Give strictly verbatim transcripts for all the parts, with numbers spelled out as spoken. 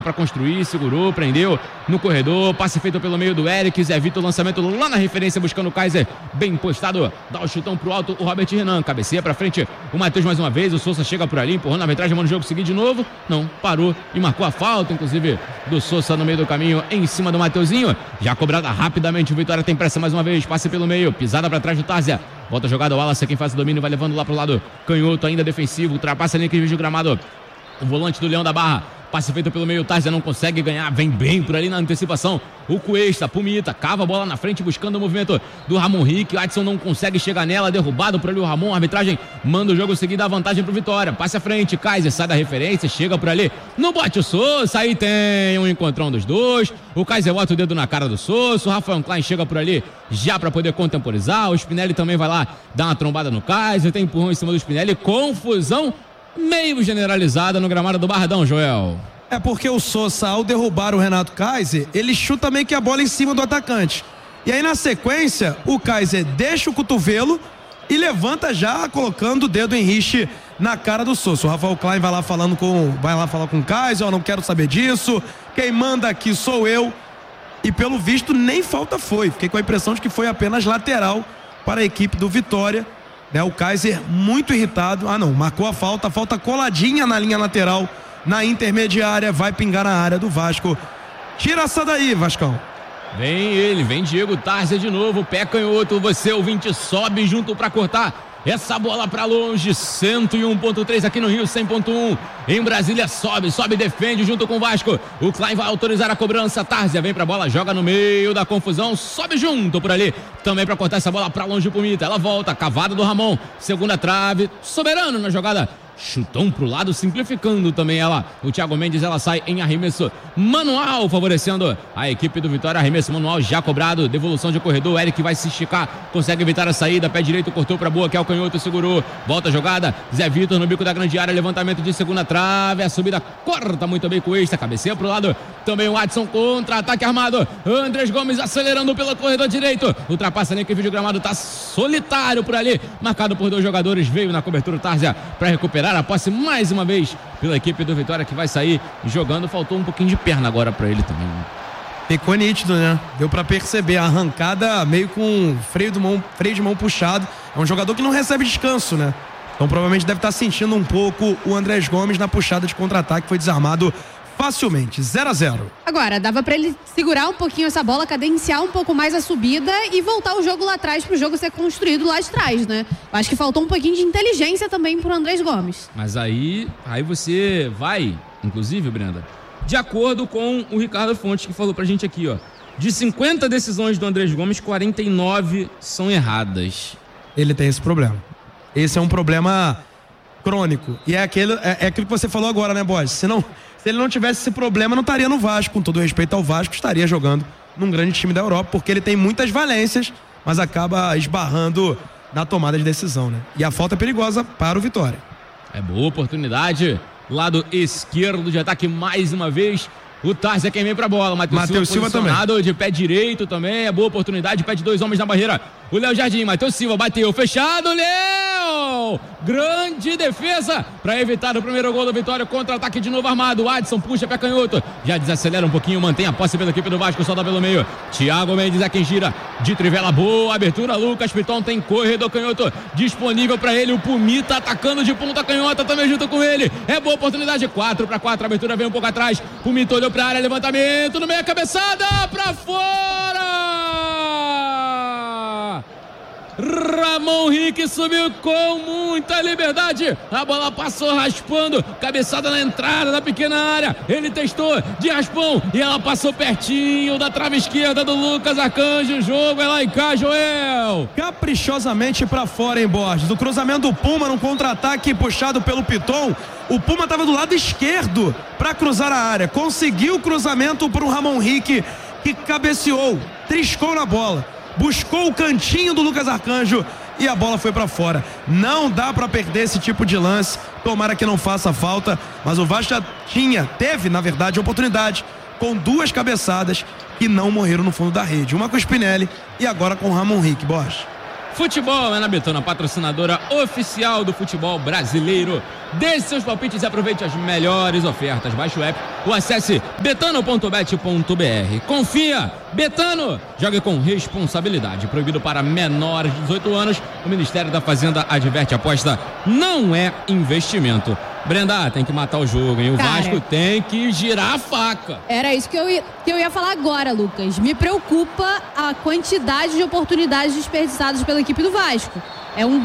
para construir, segurou, prendeu no corredor, passe feito pelo meio do Eric, Zé Vitor, lançamento lá na referência, buscando o Kaiser, bem postado, dá o chutão pro alto, o Robert Renan, cabeceia pra frente, o Matheus mais uma vez, o Souza chega por ali, empurrando a arbitragem, manda o jogo seguir de novo, não, parou e marcou a falta, inclusive, do Souza no meio do caminho, em cima do Mateuzinho, já cobrada rapidamente, o Vitória tem pressa mais uma vez, passe pelo meio, pisada pra trás do Tárzia, volta a jogada, o Wallace, quem faz o domínio, vai levando lá pro lado canhoto, ainda defensivo, ultrapassa ali que divide o gramado, o volante do Leão da Barra, passe feito pelo meio, Tárzia não consegue ganhar, vem bem por ali na antecipação, o Cuesta, Pumita, cava a bola na frente, buscando o movimento do Ramon Rick, o Adson não consegue chegar nela, derrubado por ali o Ramon, a arbitragem manda o jogo seguir, dá vantagem pro Vitória, passe à frente, Kaiser sai da referência, chega por ali, não bote o Souza, aí tem um encontrão dos dois, o Kaiser bota o dedo na cara do Souza, o Rafael Klein chega por ali, já para poder contemporizar, o Spinelli também vai lá, dá uma trombada no Kaiser, tem empurrão em cima do Spinelli, confusão meio generalizada no gramado do Barradão, Joel. É porque o Souza, ao derrubar o Renato Kaiser, ele chuta meio que a bola em cima do atacante. E aí na sequência, o Kaiser deixa o cotovelo e levanta já colocando o dedo em riche na cara do Souza. O Rafael Klein vai lá falando com, vai lá falar com o Kaiser, eu não quero saber disso, quem manda aqui sou eu. E pelo visto nem falta foi. Fiquei com a impressão de que foi apenas lateral para a equipe do Vitória. Né, o Kaiser muito irritado. Ah não, marcou a falta, a falta coladinha na linha lateral, na intermediária, vai pingar na área do Vasco. Tira essa daí, Vascão. Vem ele, vem Diego Tárzia de novo, pé canhoto, você ouvinte sobe junto pra cortar essa bola pra longe, cento e um ponto três aqui no Rio, cem ponto um em Brasília, sobe, sobe, defende junto com o Vasco, o Klein vai autorizar a cobrança, Tárzia vem pra bola, joga no meio da confusão, sobe junto por ali, também pra cortar essa bola pra longe pro Mita, ela volta, cavada do Ramon, segunda trave, soberano na jogada, chutão pro lado, simplificando também ela, o Thiago Mendes, ela sai em arremesso manual, favorecendo a equipe do Vitória, arremesso manual já cobrado, devolução de corredor, Eric vai se esticar, consegue evitar a saída, pé direito, cortou pra boa, que é o canhoto, segurou, volta a jogada, Zé Vitor no bico da grande área, levantamento de segunda trave, a subida corta muito bem com o Extra, cabeceia pro lado, também o Adson contra, ataque armado, Andrés Gomes acelerando pelo corredor direito, ultrapassa nem que o vídeo gramado tá solitário por ali, marcado por dois jogadores, veio na cobertura o Tárzia pra recuperar a posse mais uma vez pela equipe do Vitória, que vai sair jogando, faltou um pouquinho de perna agora pra ele também. Ficou nítido, né? Deu pra perceber a arrancada meio com freio de mão, freio de mão puxado, é um jogador que não recebe descanso, né? Então provavelmente deve estar sentindo um pouco o Andrés Gomes na puxada de contra-ataque, foi desarmado facilmente, zero a zero. Agora, dava pra ele segurar um pouquinho essa bola, cadenciar um pouco mais a subida e voltar o jogo lá atrás pro jogo ser construído lá de trás, né? Acho que faltou um pouquinho de inteligência também pro Andrés Gomes. Mas aí, aí você vai, inclusive, Brenda, de acordo com o Ricardo Fontes, que falou pra gente aqui, ó, de cinquenta decisões do Andrés Gomes, quarenta e nove são erradas. Ele tem esse problema. Esse é um problema crônico. E é, aquele, é, é aquilo que você falou agora, né, Borges? Se não... Se ele não tivesse esse problema, não estaria no Vasco. Com todo respeito ao Vasco, estaria jogando num grande time da Europa, porque ele tem muitas valências, mas acaba esbarrando na tomada de decisão, né? E a falta é perigosa para o Vitória. É boa oportunidade, lado esquerdo de ataque mais uma vez. O Tárzia é quem vem pra bola. Matheus Silva, Silva também. De pé direito também. É boa oportunidade. Pé de dois homens na barreira. O Léo Jardim. Matheus Silva bateu. Fechado. Léo! Grande defesa para evitar o primeiro gol do Vitória. Contra-ataque de novo armado. O Adson puxa pé canhoto. Já desacelera um pouquinho. Mantém a posse pela equipe do Vasco. Solta pelo meio. Thiago Mendes é quem gira. De trivela boa. Abertura. Lucas Piton tem corredor canhoto disponível para ele. O Pumita atacando de ponta canhota também junto com ele. É boa oportunidade. quatro para quatro. A abertura vem um pouco atrás. Pumita olhou pra área, levantamento no meio, cabeçada pra fora! Ramon Rick subiu com muita liberdade, a bola passou raspando, cabeçada na entrada da pequena área, ele testou de raspão e ela passou pertinho da trave esquerda do Lucas Arcanjo. O jogo é lá em cá, Joel. Caprichosamente pra fora, hein, Borges? Do cruzamento do Puma num contra-ataque puxado pelo Piton, o Puma estava do lado esquerdo para cruzar a área, conseguiu o cruzamento para o Ramon Rick, que cabeceou, triscou na bola, buscou o cantinho do Lucas Arcanjo e a bola foi para fora. Não dá para perder esse tipo de lance, tomara que não faça falta, mas o Vasco já tinha, teve na verdade a oportunidade com duas cabeçadas que não morreram no fundo da rede, uma com o Spinelli e agora com o Ramon Rick. Borges. Futebol é na Betano, patrocinadora oficial do futebol brasileiro. Deixe seus palpites e aproveite as melhores ofertas. Baixe o app ou acesse betano ponto bet ponto br. Confia, Betano, jogue com responsabilidade. Proibido para menores de dezoito anos. O Ministério da Fazenda adverte: aposta não é investimento. Brenda, tem que matar o jogo, hein? O Cara, Vasco tem que girar a faca. Era isso que eu, ia, que eu ia falar agora, Lucas. Me preocupa a quantidade de oportunidades desperdiçadas pela equipe do Vasco. É um...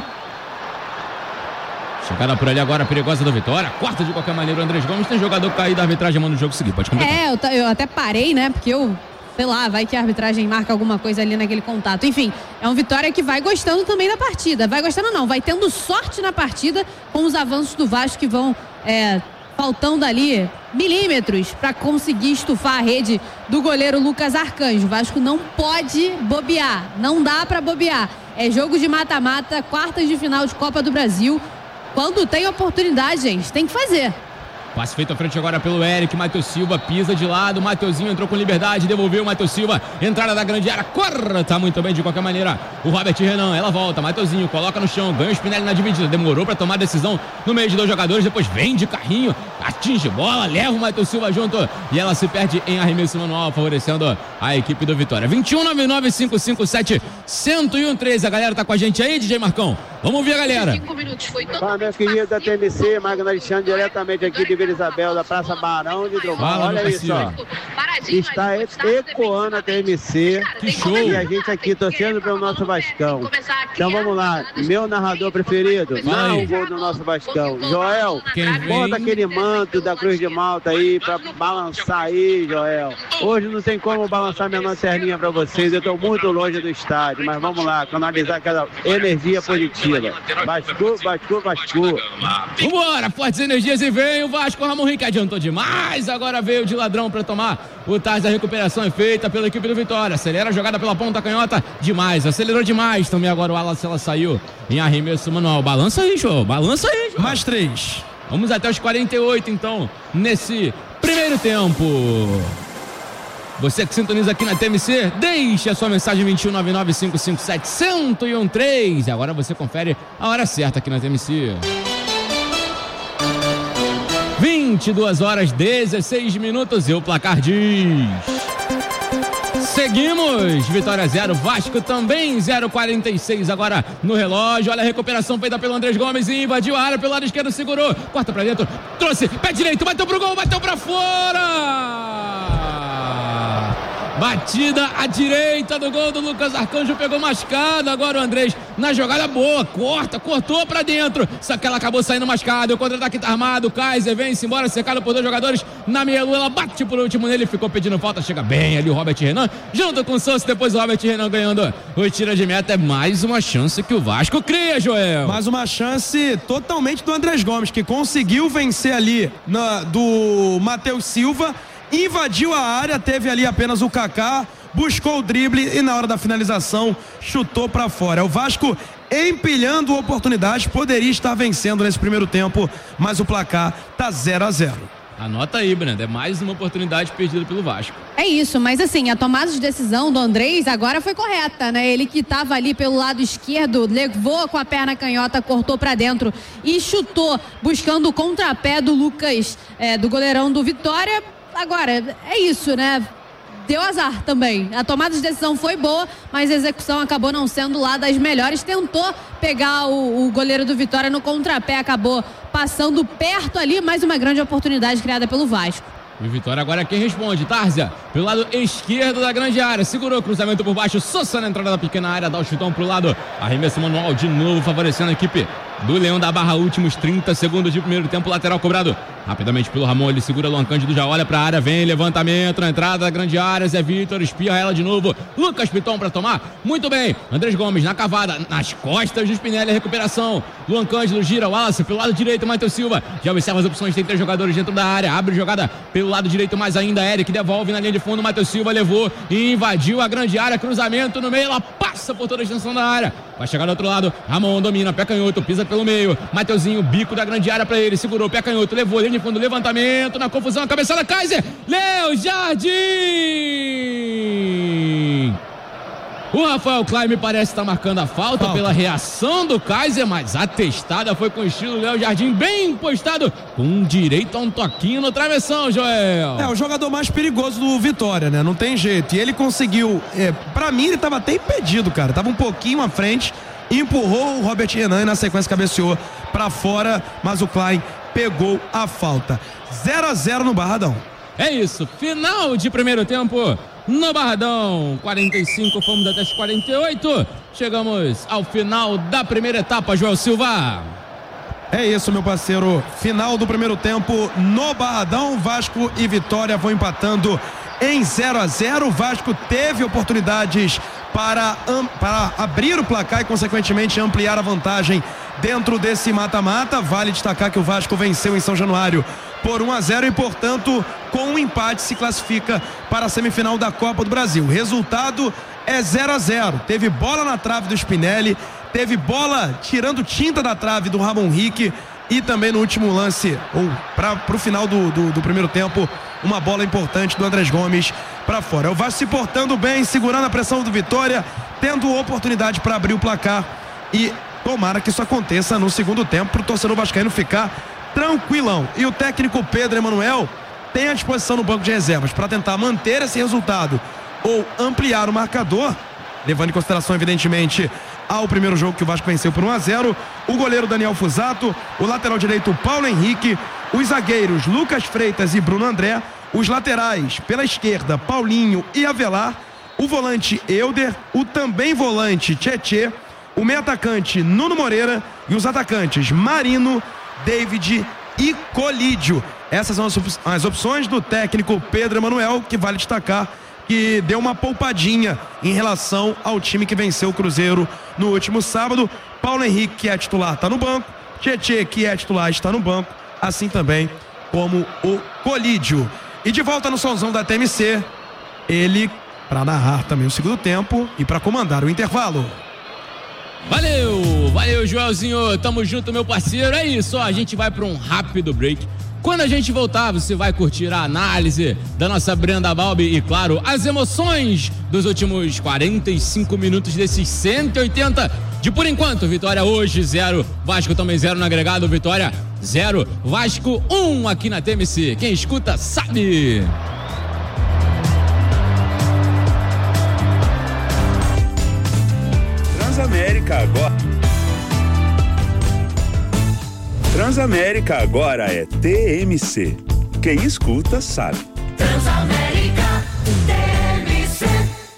Chegada por ali agora, perigosa da Vitória. Corta de qualquer maneira o Andrés Gomes. Tem jogador caído da arbitragem, manda o jogo seguir. Pode completar. É, eu, eu até parei, né? Porque eu... sei lá, vai que a arbitragem marca alguma coisa ali naquele contato. Enfim, é um Vitória que vai gostando também da partida. Vai gostando não, vai tendo sorte na partida com os avanços do Vasco que vão é, faltando ali milímetros para conseguir estufar a rede do goleiro Lucas Arcanjo. O Vasco não pode bobear, não dá para bobear. É jogo de mata-mata, quartas de final de Copa do Brasil. Quando tem oportunidade, gente, tem que fazer. Passe feito à frente agora pelo Eric. Matheus Silva pisa de lado. Mateuzinho entrou com liberdade. Devolveu o Matheus Silva. Entrada da grande área. Corta muito bem de qualquer maneira. O Robert Renan. Ela volta. Mateuzinho coloca no chão. Ganha o Spinelli na dividida. Demorou para tomar a decisão no meio de dois jogadores. Depois vem de carrinho. Atinge bola. Leva o Matheus Silva junto. E ela se perde em arremesso manual, favorecendo a equipe do Vitória. vinte e um, nove nove cinco cinco sete, um zero um três. A galera tá com a gente aí, D J Marcão. Vamos ouvir a galera. cinco minutos foi Fala, meu querido da T M C, Magno Alexandre, diretamente aqui de Vila Isabel, da Praça Barão de Drummond. Fala, olha isso, ó. Está ecoando a T M C. Que show. E a gente aqui torcendo pelo nosso Vascão. Então vamos lá, meu narrador preferido, não o gol do nosso Vascão. Joel, bota aquele manto da Cruz de Malta aí pra balançar aí, Joel. Hoje não tem como balançar minha lanterninha pra vocês, eu tô muito longe do estádio, mas vamos lá, canalizar aquela energia positiva. Vasco, Vasco, Vasco. Vambora, fortes energias e vem o Vasco. Ramon Henrique adiantou demais, agora veio de ladrão para tomar o Taz. A recuperação é feita pela equipe do Vitória. Acelera a jogada pela ponta canhota, demais, acelerou demais. Também agora o Alas, ela saiu em arremesso manual. Balança aí, João, balança aí, João. Mais três. Vamos até os quarenta e oito, então, nesse primeiro tempo. Você que sintoniza aqui na T M C, deixe a sua mensagem vinte e um, nove nove cinco cinco sete, um zero um três. E agora você confere a hora certa aqui na T M C. vinte e duas horas, dezesseis minutos e o placar diz... Seguimos, Vitória zero, Vasco também zero, quarenta e seis agora no relógio. Olha a recuperação feita pelo Andrés Gomes e invadiu a área pelo lado esquerdo, segurou, corta pra dentro, trouxe, pé direito, bateu pro gol, bateu pra fora. Batida à direita do gol do Lucas Arcanjo, pegou mascado, agora o Andrés na jogada boa, corta, cortou pra dentro, só que ela acabou saindo mascada, o contra-ataque tá armado, o Kaiser vem-se embora, cercado por dois jogadores, na meia-lua, ela bate por último nele, ficou pedindo falta, chega bem ali o Robert Renan, junto com o Sousa, depois o Robert Renan ganhando o tiro de meta. É mais uma chance que o Vasco cria, Joel. Mais uma chance totalmente do Andrés Gomes, que conseguiu vencer ali na, do Matheus Silva, invadiu a área, teve ali apenas o Kaká, buscou o drible e na hora da finalização chutou para fora. O Vasco empilhando oportunidades, poderia estar vencendo nesse primeiro tempo, mas o placar tá zero a zero. Anota aí, Brenda, é mais uma oportunidade perdida pelo Vasco. É isso, mas assim, a tomada de decisão do Andrés agora foi correta, né? Ele que estava ali pelo lado esquerdo, levou com a perna canhota, cortou pra dentro e chutou, buscando o contrapé do Lucas, é, do goleirão do Vitória. Agora, é isso, né? Deu azar também. A tomada de decisão foi boa, mas a execução acabou não sendo lá das melhores. Tentou pegar o, o goleiro do Vitória no contrapé, acabou passando perto ali, mais uma grande oportunidade criada pelo Vasco. E o Vitória agora é quem responde. Tárzia, pelo lado esquerdo da grande área, segurou o cruzamento por baixo, Sousa na entrada da pequena área, dá o chutão pro lado, arremesso manual de novo, favorecendo a equipe do Leão da Barra. Últimos trinta segundos de primeiro tempo, lateral cobrado rapidamente pelo Ramon, ele segura, Luan Cândido já olha pra área, vem levantamento na entrada da grande área, Zé Vitor espirra ela de novo, Lucas Piton pra tomar, muito bem, Andrés Gomes na cavada, nas costas do Spinelli, a recuperação, Luan Cândido gira, Wallace pelo lado direito, Matheus Silva, já observa as opções, tem três jogadores dentro da área, abre jogada pelo lado direito mais ainda, Eric devolve na linha de fundo, Matheus Silva levou e invadiu a grande área, cruzamento no meio, ela passa por toda a extensão da área, vai chegar do outro lado, Ramon domina, pé canhoto, pisa pelo meio, Mateuzinho, bico da grande área pra ele, segurou, pé canhoto, levou, linha de fundo, levantamento, na confusão, a cabeçada, Kaiser, Léo Jardim! O Rafael Klein me parece estar tá marcando a falta, falta pela reação do Kaiser, mas a testada foi com o estilo Léo Jardim, bem postado, com direito a um toquinho no travessão, Joel. É, o jogador mais perigoso do Vitória, né? Não tem jeito. E ele conseguiu, é, pra mim ele tava até impedido, cara. Tava um pouquinho à frente, empurrou o Robert Renan e na sequência cabeceou pra fora, mas o Klein pegou a falta. zero a zero no Barradão. É isso, final de primeiro tempo no Barradão. quarenta e cinco, fomos até as quarenta e oito. Chegamos ao final da primeira etapa, Joel Silva. É isso, meu parceiro. Final do primeiro tempo no Barradão. Vasco e Vitória vão empatando em zero a zero. O Vasco teve oportunidades para, para abrir o placar e, consequentemente, ampliar a vantagem dentro desse mata-mata. Vale destacar que o Vasco venceu em São Januário por um a zero e, portanto, com um empate se classifica para a semifinal da Copa do Brasil. O resultado é zero a zero. Teve bola na trave do Spinelli, teve bola tirando tinta da trave do Ramon Henrique e também no último lance, ou para o final do, do, do primeiro tempo, uma bola importante do Andrés Gomes para fora. O Vasco se portando bem, segurando a pressão do Vitória, tendo oportunidade para abrir o placar e tomara que isso aconteça no segundo tempo para o torcedor vascaíno ficar tranquilão. E o técnico Pedro Emanuel tem à disposição no banco de reservas para tentar manter esse resultado ou ampliar o marcador, levando em consideração, evidentemente, ao primeiro jogo que o Vasco venceu por um a zero, o goleiro Daniel Fusato, o lateral direito Paulo Henrique, os zagueiros Lucas Freitas e Bruno André, os laterais pela esquerda Paulinho e Avelar, o volante Euder, o também volante Tietê, o meio atacante Nuno Moreira e os atacantes Marino, David e Colídio. Essas são as opções do técnico Pedro Emanuel, que vale destacar que deu uma poupadinha em relação ao time que venceu o Cruzeiro no último sábado. Paulo Henrique, que é titular, está no banco. Tietê, que é titular, está no banco, assim também como o Colídio. E de volta no somzão da T M C, ele para narrar também o segundo tempo e para comandar o intervalo. Valeu, valeu, Joelzinho, tamo junto, meu parceiro. É isso, ó, a gente vai para um rápido break. Quando a gente voltar, você vai curtir a análise da nossa Brenda Balbi e, claro, as emoções dos últimos quarenta e cinco minutos desses cento e oitenta de, por enquanto, Vitória hoje zero, Vasco também zero no agregado, Vitória zero, Vasco um aqui na T M C. Quem escuta sabe. Transamérica agora. Transamérica agora é T M C. Quem escuta sabe. Transamérica T M C.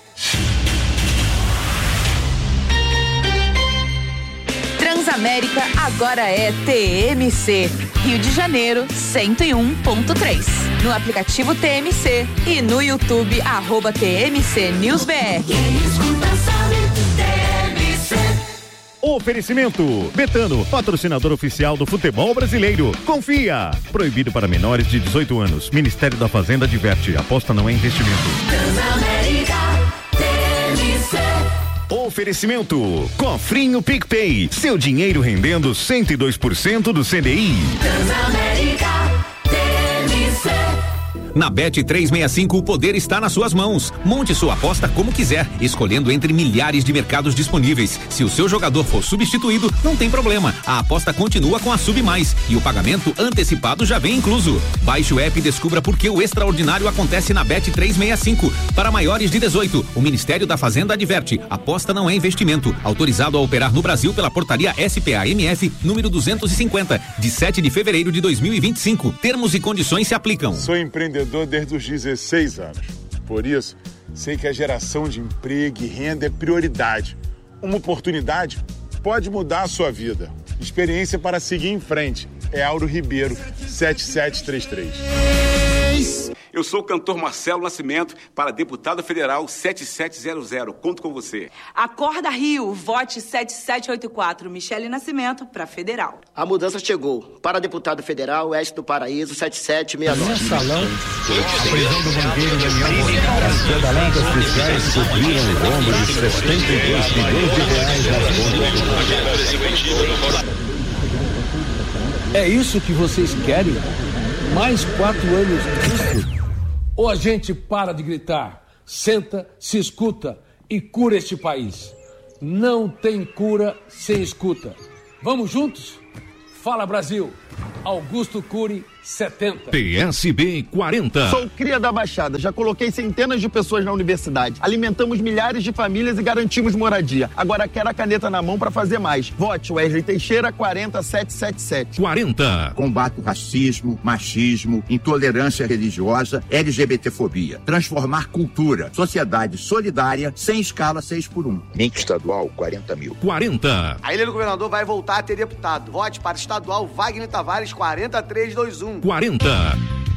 Transamérica agora é T M C. Rio de Janeiro, cento e um ponto três. No aplicativo T M C e no YouTube, arroba T M C News B R. Quem escuta sabe, T M C. Oferecimento Betano, patrocinador oficial do futebol brasileiro. Confia. Proibido para menores de dezoito anos. Ministério da Fazenda adverte. Aposta não é investimento. Transamérica T M C. Oferecimento Cofrinho PicPay. Seu dinheiro rendendo cento e dois por cento do C D I. Transamérica T M C. Na Bet trezentos e sessenta e cinco, o poder está nas suas mãos. Monte sua aposta como quiser, escolhendo entre milhares de mercados disponíveis. Se o seu jogador for substituído, não tem problema. A aposta continua com a Sub Mais e o pagamento antecipado já vem incluso. Baixe o app e descubra por que o extraordinário acontece na Bet trezentos e sessenta e cinco. Para maiores de dezoito, o Ministério da Fazenda adverte. Aposta não é investimento. Autorizado a operar no Brasil pela portaria S P A M F número duzentos e cinquenta, de sete de fevereiro de dois mil e vinte e cinco. Termos e condições se aplicam. Sou empreendedor desde os dezesseis anos. Por isso, sei que a geração de emprego e renda é prioridade. Uma oportunidade pode mudar a sua vida. Experiência para seguir em frente. É Auro Ribeiro, sete sete três três. Eu sou o cantor Marcelo Nascimento para deputado federal sete sete zero zero. Conto com você. Acorda Rio, vote sete sete oito quatro. Michele Nascimento para federal. A mudança chegou. Para deputado federal, Oeste do Paraíso, sete sete seis nove. Salão, a prisão do banqueiro Daniel Monteiro. As pedaladas fiscais cobriram o rombo de setenta e dois milhões de reais nas contas. É isso que vocês querem? Mais quatro anos disso? Ou a gente para de gritar, senta, se escuta e cura este país. Não tem cura sem escuta. Vamos juntos? Fala, Brasil. Augusto Cury, setenta. P S B quarenta. Sou cria da Baixada, já coloquei centenas de pessoas na universidade. Alimentamos milhares de famílias e garantimos moradia. Agora quero a caneta na mão para fazer mais. Vote Wesley Teixeira quarenta sete sete sete. quarenta. Combate o racismo, machismo, intolerância religiosa, LGBTfobia. Transformar cultura, sociedade solidária, sem escala seis por um. Link estadual quarenta mil. quarenta. A Ilha do Governador vai voltar a ter deputado. Vote para estadual Wagner Tavares quarenta três vinte e um. quarenta.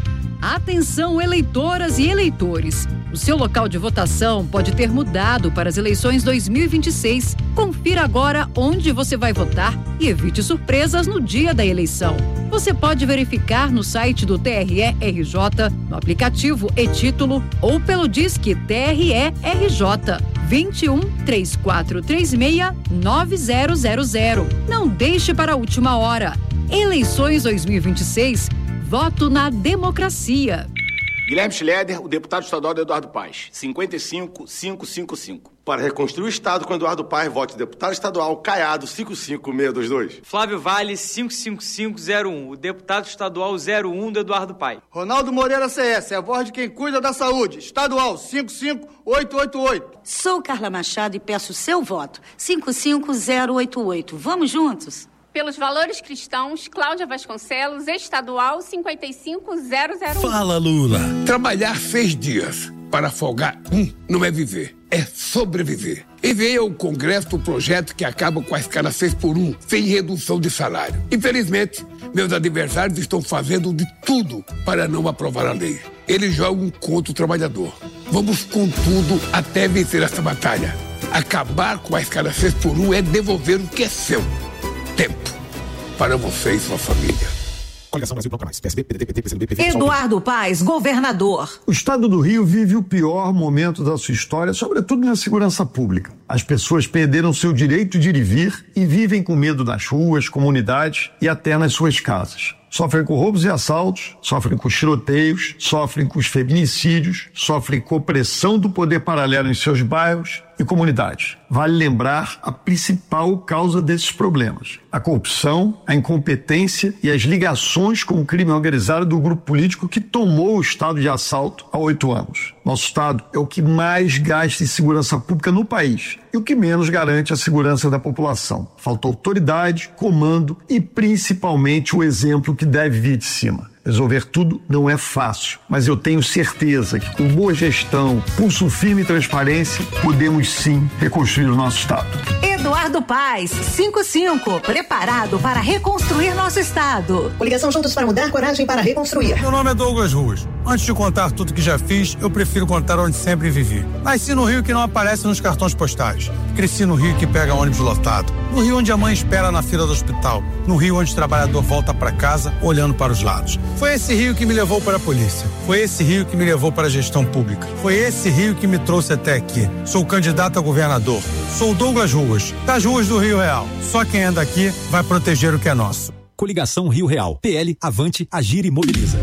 Atenção, eleitoras e eleitores. O seu local de votação pode ter mudado para as eleições dois mil e vinte e seis. Confira agora onde você vai votar e evite surpresas no dia da eleição. Você pode verificar no site do T R E R J, no aplicativo e-Título ou pelo Disque T R E R J vinte e um, três quatro três seis, nove zero zero zero. Não deixe para a última hora. Eleições dois mil e vinte e seis, voto na democracia. Guilherme Schleder, o deputado estadual do Eduardo Paes, cinquenta e cinco, quinhentos e vinte e cinco. Para reconstruir o Estado com Eduardo Paes, vote deputado estadual Caiado, cinquenta e cinco, seiscentos e vinte e dois. Flávio Vale, cinco cinco cinco zero um, o deputado estadual zero um do Eduardo Paes. Ronaldo Moreira C S, é a voz de quem cuida da saúde, estadual cinco cinco oito oito oito. Sou Carla Machado e peço seu voto, cinco cinco zero oito oito. Vamos juntos? Pelos valores cristãos, Cláudia Vasconcelos, estadual cinquenta e cinco zero zero um. Fala, Lula. Trabalhar seis dias para folgar um não é viver, é sobreviver. Enviei ao Congresso o projeto que acaba com a escala seis por um, sem redução de salário. Infelizmente, meus adversários estão fazendo de tudo para não aprovar a lei. Eles jogam contra o trabalhador. Vamos com tudo até vencer essa batalha. Acabar com a escala seis por um é devolver o que é seu. Tempo para você e sua família. Coligação Brasil Bloco Mais, P S B, P D T, P T, P C D B, P V. Eduardo Paes, governador. O estado do Rio vive o pior momento da sua história, sobretudo na segurança pública. As pessoas perderam seu direito de ir e vir e vivem com medo nas ruas, comunidades e até nas suas casas. Sofrem com roubos e assaltos, sofrem com tiroteios, sofrem com os feminicídios, sofrem com opressão do poder paralelo em seus bairros e comunidades. Vale lembrar a principal causa desses problemas: a corrupção, a incompetência e as ligações com o crime organizado do grupo político que tomou o estado de assalto há oito anos. Nosso estado é o que mais gasta em segurança pública no país e o que menos garante a segurança da população. Falta autoridade, comando e principalmente o exemplo que deve vir de cima. Resolver tudo não é fácil, mas eu tenho certeza que com boa gestão, pulso firme e transparência, podemos sim reconstruir o nosso estado. Eduardo Paes, cinquenta e cinco, preparado para reconstruir nosso estado. Coligação Juntos para Mudar, coragem para reconstruir. Meu nome é Douglas Ruas. Antes de contar tudo que já fiz, eu prefiro contar onde sempre vivi. Nasci no Rio que não aparece nos cartões postais. Cresci no Rio que pega ônibus lotado. No Rio onde a mãe espera na fila do hospital. No Rio onde o trabalhador volta para casa olhando para os lados. Foi esse Rio que me levou para a polícia. Foi esse Rio que me levou para a gestão pública. Foi esse Rio que me trouxe até aqui. Sou candidato a governador. Sou Douglas Ruas, das ruas do Rio Real. Só quem é daqui vai proteger o que é nosso. Coligação Rio Real. P L, Avante, Agir e Mobiliza.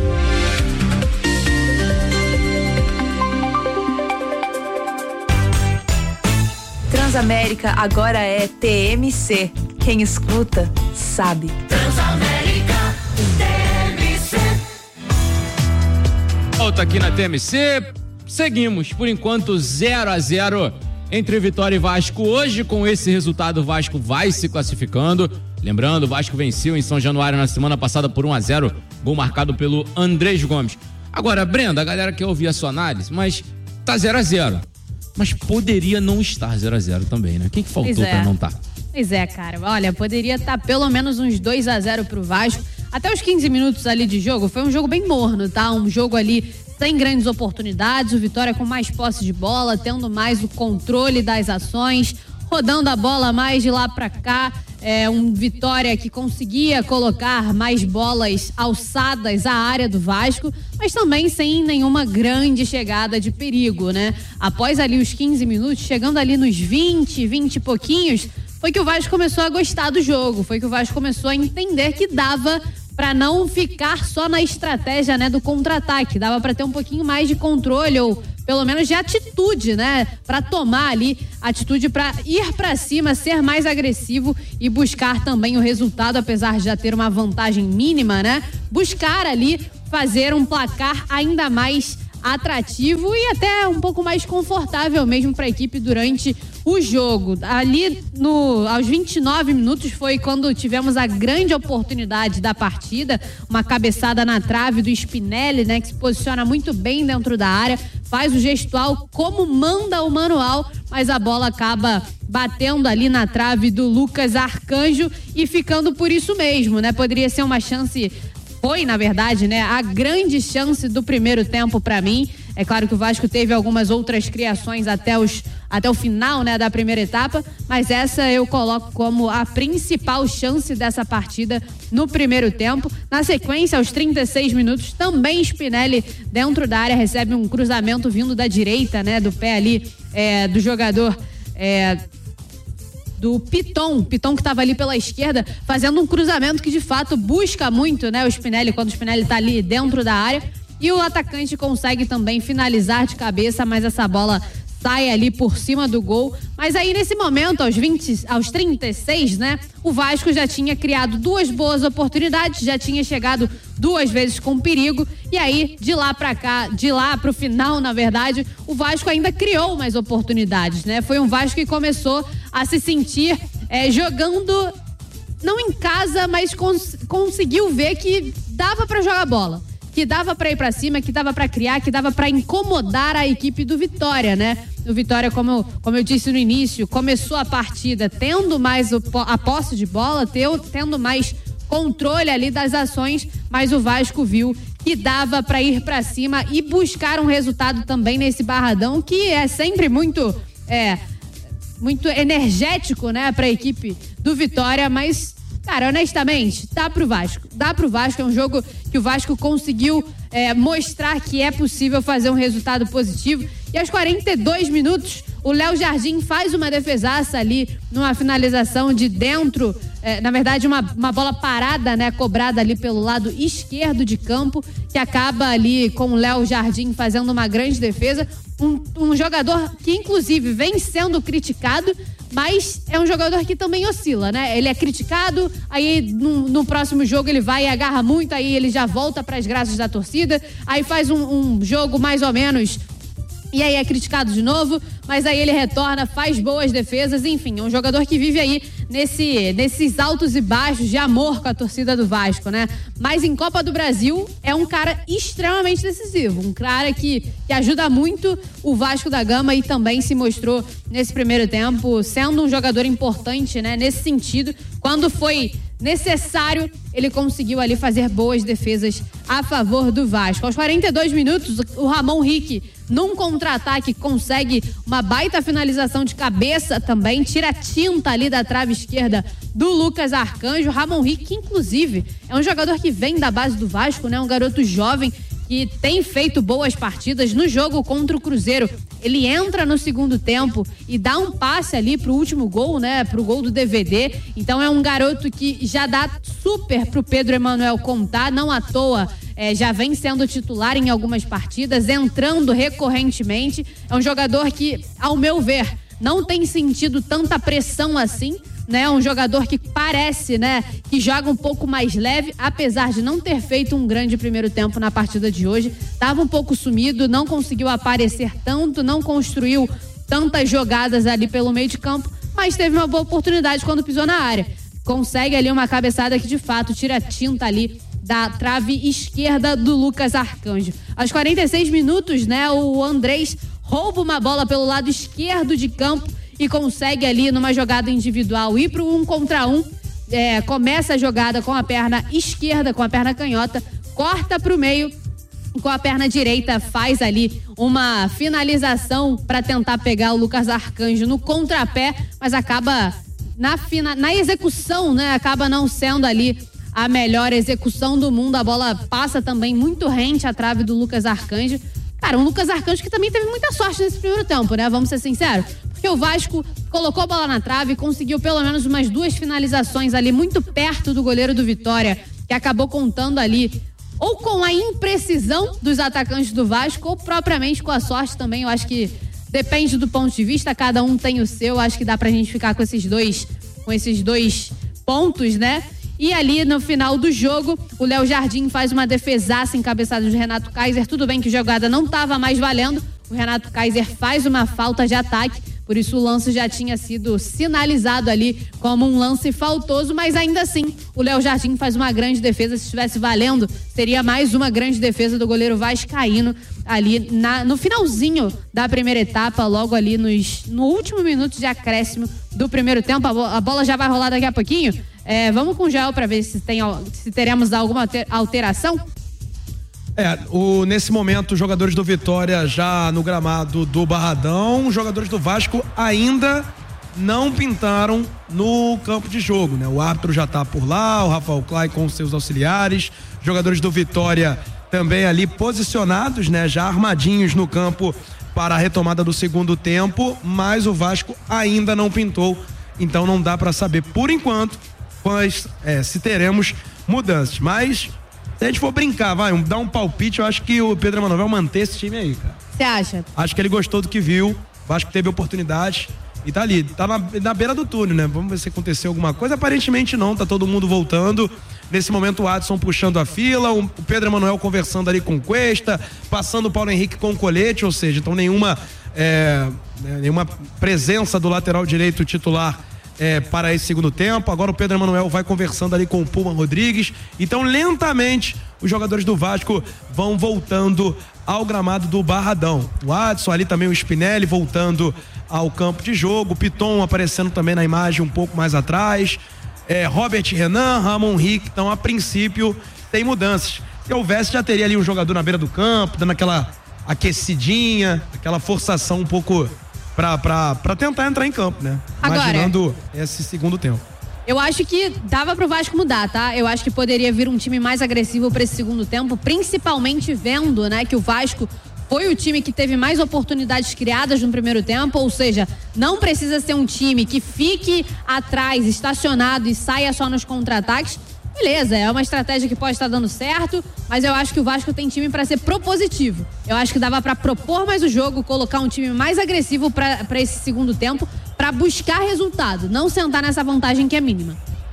Transamérica agora é T M C. Quem escuta, sabe. Transamérica, T M C. Volta aqui na T M C. Seguimos, por enquanto, zero a zero entre Vitória e Vasco. Hoje, com esse resultado, o Vasco vai se classificando. Lembrando, o Vasco venceu em São Januário na semana passada por um a zero, gol marcado pelo Andrés Gomes. Agora, Brenda, a galera quer ouvir a sua análise, mas tá zero a zero. Mas poderia não estar zero a zero também, né? Quem que faltou é. pra não estar? Tá? Pois é, cara. Olha, poderia estar tá pelo menos uns dois a zero pro Vasco. Até os quinze minutos ali de jogo, foi um jogo bem morno, tá? Um jogo ali sem grandes oportunidades, o Vitória com mais posse de bola, tendo mais o controle das ações, rodando a bola mais de lá pra cá. É um Vitória que conseguia colocar mais bolas alçadas à área do Vasco, mas também sem nenhuma grande chegada de perigo, né? Após ali os quinze minutos, chegando ali nos vinte, vinte e pouquinhos, foi que o Vasco começou a gostar do jogo, foi que o Vasco começou a entender que dava para não ficar só na estratégia, né, do contra-ataque. Dava para ter um pouquinho mais de controle ou pelo menos de atitude, né, para tomar ali atitude para ir para cima, ser mais agressivo e buscar também o resultado, apesar de já ter uma vantagem mínima, né? Buscar ali fazer um placar ainda mais atrativo e até um pouco mais confortável mesmo para a equipe durante o jogo. Ali no, aos vinte e nove minutos foi quando tivemos a grande oportunidade da partida, uma cabeçada na trave do Spinelli, né, que se posiciona muito bem dentro da área, faz o gestual como manda o manual, mas a bola acaba batendo ali na trave do Lucas Arcanjo e ficando por isso mesmo, né? Poderia ser uma chance, foi na verdade, né, a grande chance do primeiro tempo para mim. É claro que o Vasco teve algumas outras criações até, os, até o final, né, da primeira etapa, mas essa eu coloco como a principal chance dessa partida no primeiro tempo. Na sequência, aos trinta e seis minutos, também Spinelli dentro da área recebe um cruzamento vindo da direita, né, do pé ali é, do jogador é, do Piton, Piton que estava ali pela esquerda, fazendo um cruzamento que de fato busca muito, né, o Spinelli, quando o Spinelli está ali dentro da área, e o atacante consegue também finalizar de cabeça, mas essa bola sai ali por cima do gol. Mas aí nesse momento, aos vinte, aos trinta e seis, né, o Vasco já tinha criado duas boas oportunidades, já tinha chegado duas vezes com perigo, e aí de lá pra cá, de lá pro final, na verdade, o Vasco ainda criou mais oportunidades, né? Foi um Vasco que começou a se sentir é, jogando, não em casa, mas cons- conseguiu ver que dava pra jogar bola, que dava para ir para cima, que dava para criar, que dava para incomodar a equipe do Vitória, né? O Vitória, como eu, como eu disse no início, começou a partida tendo mais o, a posse de bola, teu, tendo mais controle ali das ações, mas o Vasco viu que dava para ir para cima e buscar um resultado também nesse Barradão, que é sempre muito, é, muito energético, né, para a equipe do Vitória, mas cara, honestamente, dá pro Vasco. Dá pro Vasco, é um jogo que o Vasco conseguiu é, mostrar que é possível fazer um resultado positivo. E aos quarenta e dois minutos, o Léo Jardim faz uma defesaça ali, numa finalização de dentro, é, na verdade uma, uma bola parada, né, cobrada ali pelo lado esquerdo de campo, que acaba ali com o Léo Jardim fazendo uma grande defesa. Um, um jogador que inclusive vem sendo criticado, mas é um jogador que também oscila, né? Ele é criticado, aí no, no próximo jogo ele vai e agarra muito, aí ele já volta para as graças da torcida, aí faz um, um jogo mais ou menos e aí é criticado de novo, mas aí ele retorna, faz boas defesas, enfim, é um jogador que vive aí nesse, nesses altos e baixos de amor com a torcida do Vasco, né? Mas em Copa do Brasil é um cara extremamente decisivo, um cara que, que ajuda muito o Vasco da Gama e também se mostrou nesse primeiro tempo sendo um jogador importante, né? Nesse sentido, quando foi necessário, ele conseguiu ali fazer boas defesas a favor do Vasco. Aos quarenta e dois minutos, o Ramon Rick, num contra-ataque, consegue uma baita finalização de cabeça também, tira a tinta ali da trave esquerda do Lucas Arcanjo. Ramon Rick, que inclusive é um jogador que vem da base do Vasco, né? Um garoto jovem que tem feito boas partidas. No jogo contra o Cruzeiro, ele entra no segundo tempo e dá um passe ali pro último gol, né? Pro gol do D V D. Então é um garoto que já dá super pro Pedro Emanuel contar, não à toa. É, já vem sendo titular em algumas partidas, entrando recorrentemente. É um jogador que, ao meu ver, não tem sentido tanta pressão assim, né? Um jogador que parece, né, que joga um pouco mais leve, apesar de não ter feito um grande primeiro tempo na partida de hoje. Tava um pouco sumido, não conseguiu aparecer tanto, não construiu tantas jogadas ali pelo meio de campo, mas teve uma boa oportunidade quando pisou na área. Consegue ali uma cabeçada que de fato tira a tinta ali da trave esquerda do Lucas Arcanjo. Aos quarenta e seis minutos, né, o Andrés rouba uma bola pelo lado esquerdo de campo e consegue ali numa jogada individual ir pro um contra um. É, começa a jogada com a perna esquerda, com a perna canhota, corta pro meio, com a perna direita faz ali uma finalização para tentar pegar o Lucas Arcanjo no contrapé, mas acaba na, fina, na execução, né, acaba não sendo ali a melhor execução do mundo. A bola passa também muito rente à trave do Lucas Arcanjo. Cara, um Lucas Arcanjo que também teve muita sorte nesse primeiro tempo, né? Vamos ser sinceros. Porque o Vasco colocou a bola na trave, conseguiu pelo menos umas duas finalizações ali muito perto do goleiro do Vitória, que acabou contando ali ou com a imprecisão dos atacantes do Vasco ou propriamente com a sorte também. Eu acho que depende do ponto de vista, cada um tem o seu. Acho que dá pra gente ficar com esses dois, com esses dois pontos, né? E ali no final do jogo, o Léo Jardim faz uma defesaça encabeçada de Renato Kaiser. Tudo bem que a jogada não estava mais valendo. O Renato Kaiser faz uma falta de ataque, por isso o lance já tinha sido sinalizado ali como um lance faltoso, mas ainda assim o Léo Jardim faz uma grande defesa. Se estivesse valendo, seria mais uma grande defesa do goleiro vascaíno ali na, no finalzinho da primeira etapa, logo ali nos, no último minuto de acréscimo do primeiro tempo. A, bo- a bola já vai rolar daqui a pouquinho. É, vamos com o Joel para ver se, tem, se teremos alguma alteração. É, o, nesse momento, os jogadores do Vitória já no gramado do Barradão, os jogadores do Vasco ainda não pintaram no campo de jogo, né? O árbitro já tá por lá, o Rafael Clay com seus auxiliares, jogadores do Vitória também ali posicionados, né? Já armadinhos no campo para a retomada do segundo tempo, mas o Vasco ainda não pintou, então não dá para saber por enquanto quais, é, se teremos mudanças, mas se a gente for brincar, vai, um, dar um palpite, eu acho que o Pedro Emanuel vai manter esse time aí, cara. Você acha? Acho que ele gostou do que viu, acho que teve oportunidade e tá ali, tá na, na beira do túnel, né? Vamos ver se aconteceu alguma coisa. Aparentemente não, tá todo mundo voltando. Nesse momento o Adson puxando a fila, o Pedro Emanuel conversando ali com o Cuesta, passando o Paulo Henrique com o colete, ou seja, então nenhuma, é, nenhuma presença do lateral direito titular É, para esse segundo tempo. Agora o Pedro Emanuel vai conversando ali com o Puma Rodrigues. Então, lentamente, os jogadores do Vasco vão voltando ao gramado do Barradão. O Adson, ali também o Spinelli voltando ao campo de jogo. O Piton aparecendo também na imagem um pouco mais atrás. É, Robert Renan, Ramon Rick. Então, a princípio, tem mudanças. Se houvesse, já teria ali um jogador na beira do campo, dando aquela aquecidinha, aquela forçação um pouco Pra, pra, pra tentar entrar em campo, né? Agora, imaginando esse segundo tempo. Eu acho que dava pro Vasco mudar, tá? Eu acho que poderia vir um time mais agressivo pra esse segundo tempo, principalmente vendo, né, que o Vasco foi o time que teve mais oportunidades criadas no primeiro tempo, ou seja, não precisa ser um time que fique atrás, estacionado e saia só nos contra-ataques. Beleza, é uma estratégia que pode estar dando certo, mas eu acho que o Vasco tem time para ser propositivo. Eu acho que dava para propor mais o jogo, colocar um time mais agressivo para esse segundo tempo, para buscar resultado, não sentar nessa vantagem que é mínima.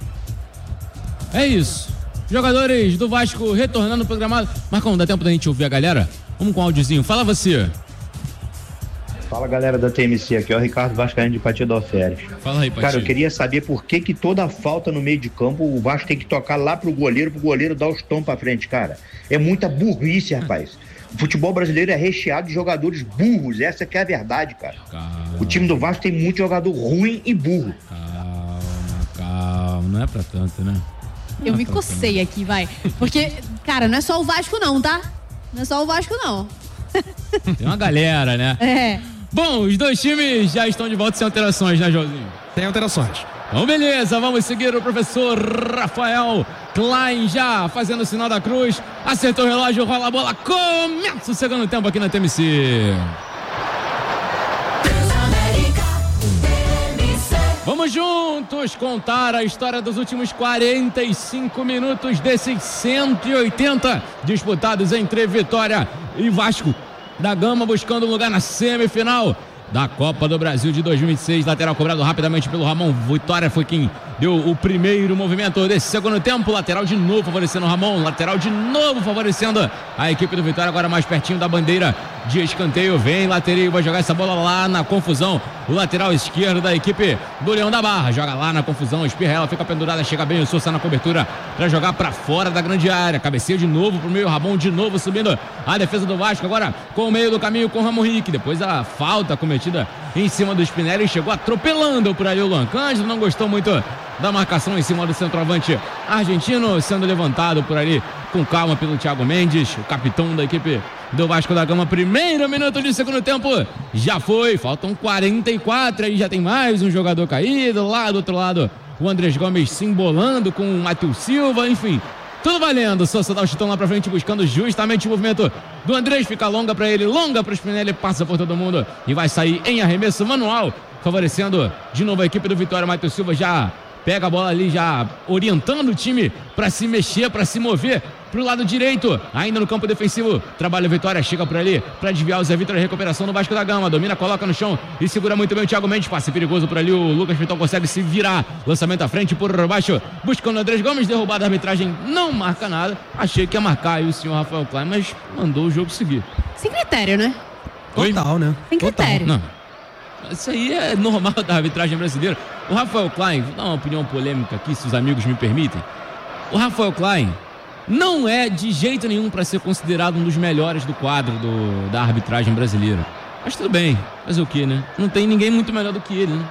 É isso. Jogadores do Vasco retornando pro gramado. Marcão, dá tempo da gente ouvir a galera? Vamos com o áudiozinho. Fala você. Fala, galera da T M C, aqui é o Ricardo Vascaíno de Patia do Alferes. Fala aí, Patia. Cara, eu queria saber por que que toda falta no meio de campo o Vasco tem que tocar lá pro goleiro, pro goleiro dar os tons pra frente, cara. É muita burrice, rapaz. O futebol brasileiro é recheado de jogadores burros, essa que é a verdade, cara. Calma. O time do Vasco tem muito jogador ruim e burro. Calma, calma, não é pra tanto, né? Não eu é me cocei tanto. Aqui, vai. Porque, cara, não é só o Vasco não, tá? Não é só o Vasco não. Tem uma galera, né? É. Bom, os dois times já estão de volta sem alterações, né, Joãozinho? Sem alterações. Então, beleza, vamos seguir o professor Rafael Klein já fazendo o sinal da cruz. Acertou o relógio, rola a bola, começa o segundo tempo aqui na T M C. Vamos juntos contar a história dos últimos quarenta e cinco minutos desses cento e oitenta disputados entre Vitória e Vasco da Gama, buscando um lugar na semifinal da Copa do Brasil de dois mil e vinte e seis. Lateral cobrado rapidamente pelo Ramon. Vitória foi quem deu o primeiro movimento desse segundo tempo. Lateral de novo favorecendo o Ramon. Lateral de novo favorecendo a equipe do Vitória, agora mais pertinho da bandeira de escanteio. Vem lateral, vai jogar essa bola lá na confusão. O lateral esquerdo da equipe do Leão da Barra joga lá na confusão. Espirra, ela fica pendurada, chega bem o Sousa na cobertura para jogar para fora da grande área. Cabeceio de novo pro meio. Ramon de novo subindo a defesa do Vasco, agora com o meio do caminho com o Ramon Henrique. Depois a falta cometida em cima do Spinelli, chegou atropelando por ali o Luan Cândido. Não gostou muito da marcação em cima do centroavante argentino, sendo levantado por ali com calma pelo Thiago Mendes, o capitão da equipe do Vasco da Gama. Primeiro minuto de segundo tempo já foi, faltam quarenta e quatro, aí já tem mais um jogador caído, lá do outro lado o Andrés Gomes se embolando com o Matheus Silva, enfim, tudo valendo. Sousa dá o chutão lá pra frente, buscando justamente o movimento do Andrés, fica longa pra ele, longa pro Spinelli, passa por todo mundo e vai sair em arremesso manual, favorecendo de novo a equipe do Vitória. Matheus Silva já pega a bola ali já orientando o time para se mexer, para se mover pro lado direito, ainda no campo defensivo, trabalha a Vitória, chega por ali para desviar o Zé Vitor, recuperação no Vasco da Gama, domina, coloca no chão e segura muito bem o Thiago Mendes, passe perigoso por ali, o Lucas Piton consegue se virar, lançamento à frente por baixo, buscando o Andrés Gomes, derrubada, a arbitragem não marca nada, achei que ia marcar aí o senhor Rafael Klein, mas mandou o jogo seguir. Sem critério, né? Total, né? Sem critério. Não. Isso aí é normal da arbitragem brasileira. O Rafael Klein, vou dar uma opinião polêmica aqui, se os amigos me permitem. O Rafael Klein não é de jeito nenhum para ser considerado um dos melhores do quadro do, da arbitragem brasileira. Mas tudo bem, fazer o que, né? Não tem ninguém muito melhor do que ele, né?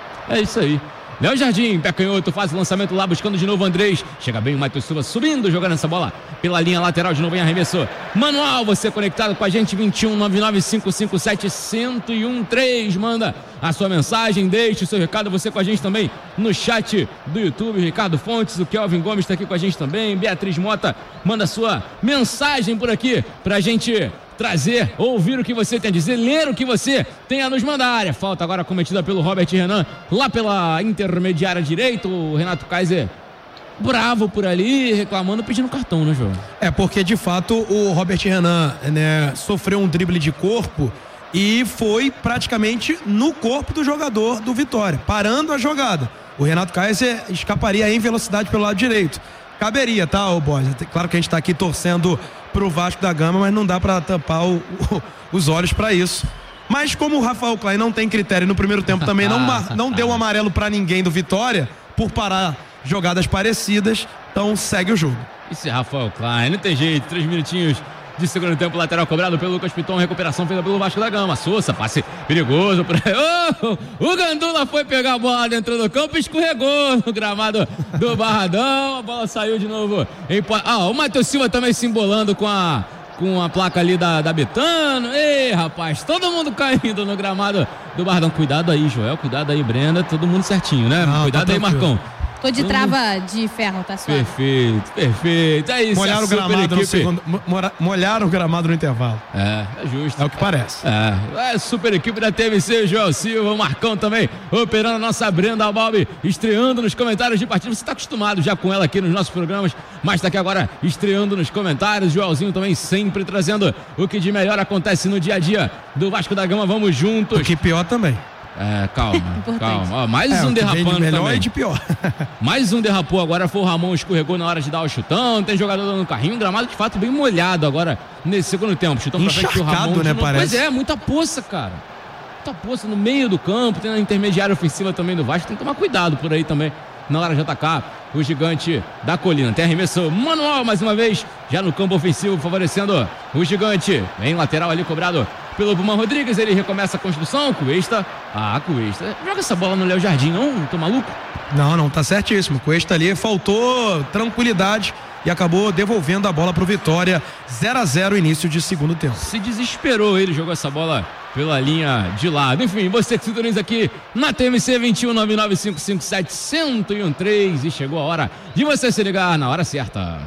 É isso aí. Léo Jardim, pé canhoto, faz o lançamento lá, buscando de novo o Andrés. Chega bem o Matheus Silva subindo, jogando essa bola pela linha lateral, de novo em arremesso. Manual, você conectado com a gente, vinte e um, nove nove cinco cinco sete, zero um três. Manda a sua mensagem, deixe o seu recado, você com a gente também no chat do YouTube. Ricardo Fontes, o Kelvin Gomes está aqui com a gente também. Beatriz Mota, manda a sua mensagem por aqui pra gente trazer, ouvir o que você tem a dizer, ler o que você tem a nos mandar. Falta agora cometida pelo Robert Renan, lá pela intermediária direita, o Renato Kaiser bravo por ali, reclamando, pedindo cartão, né, João? É, porque de fato o Robert Renan, né, sofreu um drible de corpo e foi praticamente no corpo do jogador do Vitória, parando a jogada. O Renato Kaiser escaparia em velocidade pelo lado direito. Caberia, tá, ô Borges? Claro que a gente tá aqui torcendo pro Vasco da Gama, mas não dá pra tampar o, o, os olhos pra isso. Mas como o Rafael Klein não tem critério no primeiro tempo, também não, não deu um amarelo pra ninguém do Vitória por parar jogadas parecidas, então segue o jogo. Esse é Rafael Klein, não tem jeito, três minutinhos de segundo tempo, lateral cobrado pelo Lucas Piton, recuperação feita pelo Vasco da Gama. Sousa, passe perigoso. Pra... Oh, o Gandula foi pegar a bola dentro do campo e escorregou no gramado do Barradão. A bola saiu de novo. Em... Ah, o Matheus Silva também se embolando com a, com a placa ali da, da Betano. Ei, rapaz, todo mundo caindo no gramado do Barradão. Cuidado aí, Joel, cuidado aí, Brenda. Todo mundo certinho, né? Não, cuidado tá aí, Marcão. Tô de trava de ferro, tá suave. Perfeito, perfeito. É isso. Molharam o gramado no segundo, molharam o gramado no intervalo. É, é justo. É o que parece. É, é a super equipe da T M C, Joel Silva, o Marcão também, operando a nossa Brenda Balbi, estreando nos comentários de partida. Você tá acostumado já com ela aqui nos nossos programas, mas tá aqui agora estreando nos comentários. Joelzinho também sempre trazendo o que de melhor acontece no dia a dia do Vasco da Gama. Vamos juntos. O que pior também. É, calma, calma. Ó, mais é, um derrapando de melhor também. E de pior. Mais um derrapou agora, foi o Ramon, escorregou na hora de dar o chutão. Tem jogador dando carrinho, um gramado de fato bem molhado agora nesse segundo tempo. Chutão pra frente do Ramon. Né, parece. Pois é, muita poça, cara. Muita poça no meio do campo, tem na intermediária ofensiva também do Vasco. Tem que tomar cuidado por aí também na hora de atacar o gigante da colina. Tem arremesso manual mais uma vez, já no campo ofensivo, favorecendo o gigante. Vem lateral ali cobrado pelo Buman Rodrigues, ele recomeça a construção. Cuesta, ah, Cuesta, joga essa bola no Léo Jardim, não? Tô maluco? Não, não, tá certíssimo. Cuesta ali, faltou tranquilidade e acabou devolvendo a bola pro Vitória. Zero a zero início de segundo tempo. Se desesperou, ele jogou essa bola pela linha de lado. Enfim, você que sintoniza aqui na T M C vinte e um, nove nove cinco cinco sete, zero um três, e chegou a hora de você se ligar na hora certa.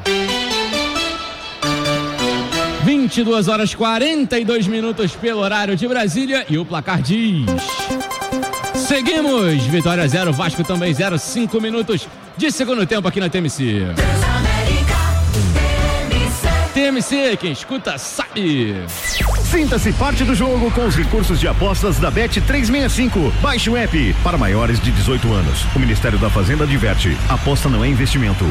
vinte e duas horas e quarenta e dois minutos pelo horário de Brasília, e o placar diz: seguimos, Vitória zero, Vasco também zero, cinco minutos de segundo tempo aqui na T M C. T M C, quem escuta sabe. Sinta-se parte do jogo com os recursos de apostas da Bet trezentos e sessenta e cinco. Baixe o app para maiores de dezoito anos. O Ministério da Fazenda adverte: aposta não é investimento.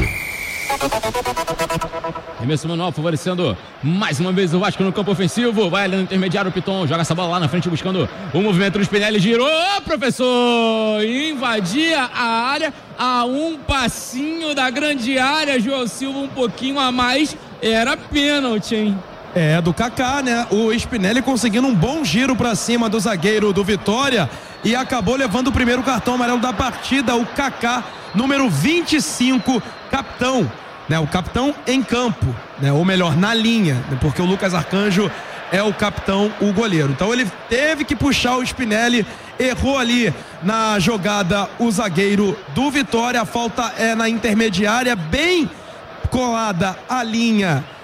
Arremesso manual favorecendo mais uma vez o Vasco no campo ofensivo. Vai ali no intermediário, o Piton joga essa bola lá na frente buscando o movimento do Spinelli. Girou, professor! Invadia a área a um passinho da grande área. João Silva um pouquinho a mais. Era pênalti, hein? É, do Kaká, né? O Spinelli conseguindo um bom giro pra cima do zagueiro do Vitória e acabou levando o primeiro cartão amarelo da partida. O Kaká, número vinte e cinco, capitão, né? O capitão em campo, né? Ou melhor, na linha, né? Porque o Lucas Arcanjo é o capitão, o goleiro. Então ele teve que puxar o Spinelli, errou ali na jogada o zagueiro do Vitória. A falta é na intermediária, bem colada à linha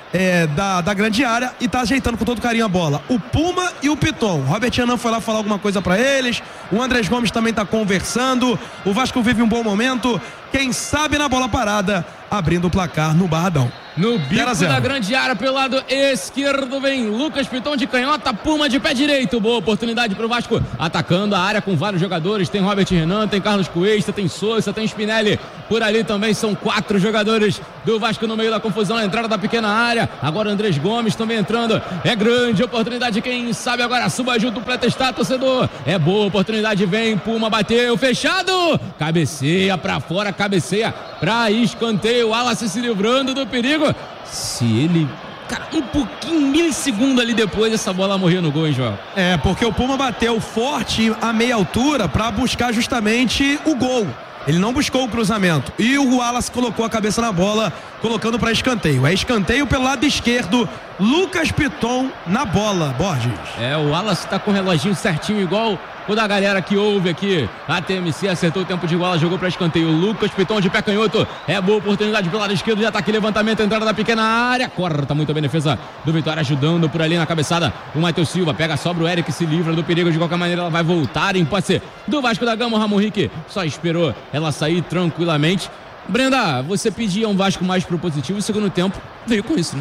É, da, da grande área e tá ajeitando com todo carinho a bola. O Puma e o Piton. Robert Renan foi lá falar alguma coisa pra eles. O Andrés Gomes também tá conversando. O Vasco vive um bom momento. Quem sabe na bola parada, abrindo o placar no Barradão. No bico da grande área, pelo lado esquerdo, vem Lucas Piton de canhota, Puma de pé direito. Boa oportunidade pro Vasco, atacando a área com vários jogadores. Tem Robert Renan, tem Carlos Cuesta, tem Souza, tem Spinelli. Por ali também são quatro jogadores do Vasco no meio da confusão. A entrada da pequena área. Agora Andrés Gomes também entrando. É grande oportunidade, quem sabe agora suba junto, pretestar, torcedor. É boa oportunidade, vem Puma, bateu, fechado. Cabeceia pra fora, cabeceia pra escanteio. O Wallace se livrando do perigo. Se ele... Cara, um pouquinho, milissegundo ali depois, essa bola morreu no gol, hein, João? É, porque o Puma bateu forte a meia altura pra buscar justamente o gol. Ele não buscou o cruzamento. E o Wallace colocou a cabeça na bola, colocando para escanteio. É escanteio pelo lado esquerdo. Lucas Piton na bola, Borges. É, o Wallace tá com o reloginho certinho, igual o da galera que ouve aqui. A T M C acertou o tempo de bola, jogou para escanteio. Lucas Piton de pé canhoto. É boa oportunidade pelo lado esquerdo de ataque, levantamento, entrada da pequena área. Corta muito bem a defesa do Vitória, ajudando por ali na cabeçada. O Matheus Silva pega, sobra o Eric, se livra do perigo. De qualquer maneira, ela vai voltar em posse do Vasco da Gama. O Ramon Henrique só esperou ela sair tranquilamente. Brenda, você pedia um Vasco mais propositivo. O segundo tempo veio com isso, né?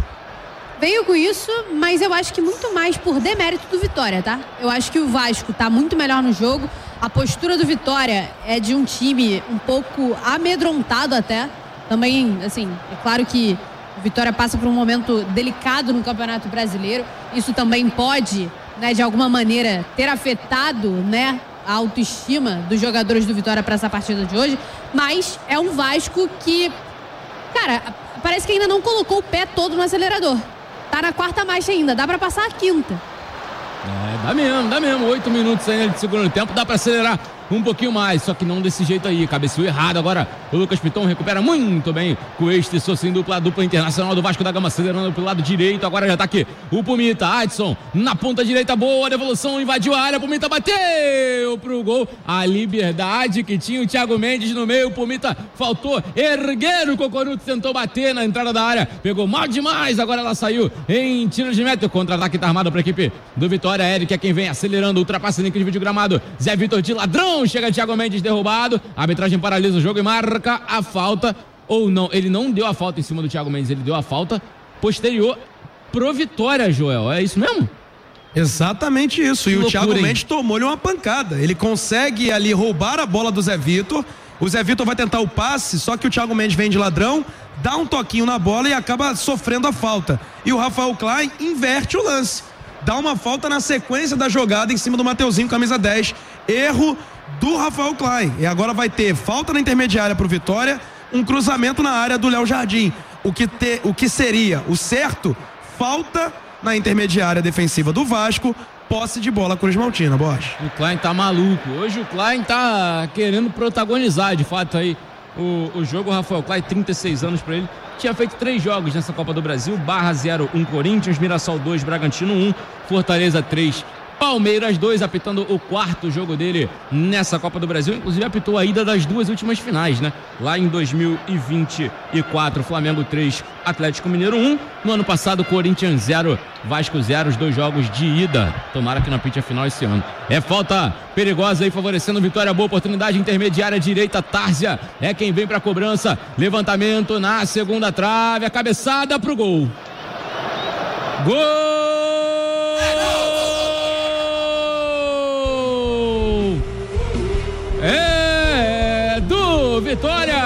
Veio com isso, mas eu acho que muito mais por demérito do Vitória, tá? Eu acho que o Vasco tá muito melhor no jogo. A postura do Vitória é de um time um pouco amedrontado até. Também, assim, é claro que o Vitória passa por um momento delicado no Campeonato Brasileiro. Isso também pode, né, de alguma maneira, ter afetado, né, a autoestima dos jogadores do Vitória para essa partida de hoje. Mas é um Vasco que, cara, parece que ainda não colocou o pé todo no acelerador. Tá na quarta marcha ainda, dá pra passar a quinta. É, dá mesmo, dá mesmo. Oito minutos ainda de segundo tempo, dá pra acelerar um pouquinho mais, só que não desse jeito aí. Cabeceou errado agora. O Lucas Piton recupera muito bem com este Sousa em dupla, dupla internacional do Vasco da Gama, acelerando pelo lado direito. Agora já tá aqui o Pumita, Adson na ponta direita, boa devolução, invadiu a área. Pumita bateu pro gol. A liberdade que tinha o Thiago Mendes no meio. O Pumita faltou erguer o Cocoruto, tentou bater na entrada da área, pegou mal demais. Agora ela saiu em tiro de meta. O contra-ataque tá armado pra equipe do Vitória. Eric é quem vem acelerando, ultrapassa em nível de gramado. Zé Vitor de ladrão. Chega Thiago Mendes derrubado. A arbitragem paralisa o jogo e marca a falta. Ou não, ele não deu a falta em cima do Thiago Mendes, ele deu a falta posterior pro Vitória, Joel. É isso mesmo? Exatamente isso. Que e loucura, o Thiago hein? Mendes tomou-lhe uma pancada. Ele consegue ali roubar a bola do Zé Vitor. O Zé Vitor vai tentar o passe, só que o Thiago Mendes vem de ladrão, dá um toquinho na bola e acaba sofrendo a falta. E o Rafael Klein inverte o lance. Dá uma falta na sequência da jogada em cima do Mateuzinho, camisa dez. Erro do Rafael Klein. E agora vai ter falta na intermediária pro Vitória, um cruzamento na área do Léo Jardim. O que, te, o que seria o certo, falta na intermediária defensiva do Vasco, posse de bola Cruz Maltina, Borges. O Klein tá maluco. Hoje o Klein tá querendo protagonizar, de fato, aí o, o jogo. O Rafael Klein, trinta e seis anos pra ele. Tinha feito três jogos nessa Copa do Brasil. Barra zero, um Corinthians, Mirassol dois, Bragantino um, Fortaleza três, Palmeiras dois, apitando o quarto jogo dele nessa Copa do Brasil. Inclusive apitou a ida das duas últimas finais, né? Lá em dois mil e vinte e quatro, Flamengo três, Atlético Mineiro um. No ano passado, Corinthians zero, Vasco zero, os dois jogos de ida. Tomara que não apite a final esse ano. É falta perigosa aí, favorecendo Vitória. Boa oportunidade, intermediária direita, Tárzia é quem vem pra cobrança. Levantamento na segunda trave, a cabeçada pro gol. Gol! É do Vitória.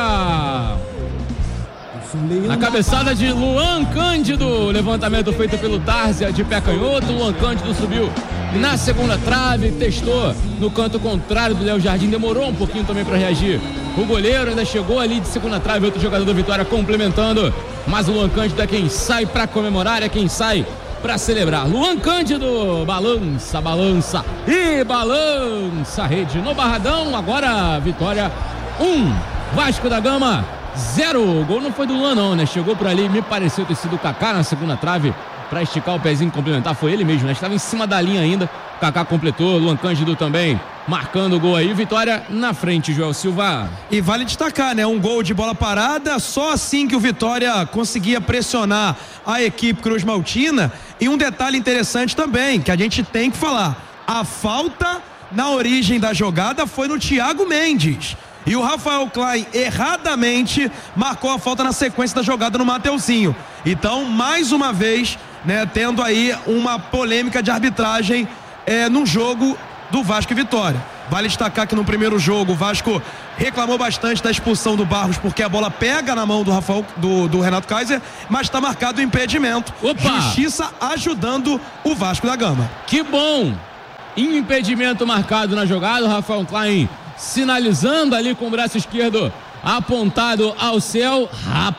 Na cabeçada de Luan Cândido, levantamento feito pelo Tárzia de pé canhoto. Luan Cândido subiu na segunda trave, testou no canto contrário do Léo Jardim, demorou um pouquinho também para reagir. O goleiro ainda chegou ali de segunda trave, outro jogador do Vitória complementando, mas o Luan Cândido é quem sai para comemorar, é quem sai para celebrar. Luan Cândido balança, balança e balança a rede no Barradão. Agora Vitória um, Vasco da Gama zero. O gol não foi do Luan não, né? Chegou por ali, me pareceu ter sido o Kaká na segunda trave para esticar o pezinho complementar. Foi ele mesmo, né? Estava em cima da linha ainda. Kaká completou, Luan Cândido também marcando o gol aí. Vitória na frente, Joel Silva. E vale destacar, né? Um gol de bola parada, só assim que o Vitória conseguia pressionar a equipe Cruz Maltina. E um detalhe interessante também, que a gente tem que falar. A falta na origem da jogada foi no Thiago Mendes. E o Rafael Klein erradamente marcou a falta na sequência da jogada no Mateuzinho. Então, mais uma vez, né, tendo aí uma polêmica de arbitragem é, num jogo do Vasco e Vitória. Vale destacar que no primeiro jogo o Vasco reclamou bastante da expulsão do Barros, porque a bola pega na mão do Rafael, do, do Renato Kaiser, mas está marcado o impedimento. Opa! Justiça ajudando o Vasco da Gama. Que bom! Impedimento marcado na jogada, o Rafael Klein sinalizando ali com o braço esquerdo apontado ao céu.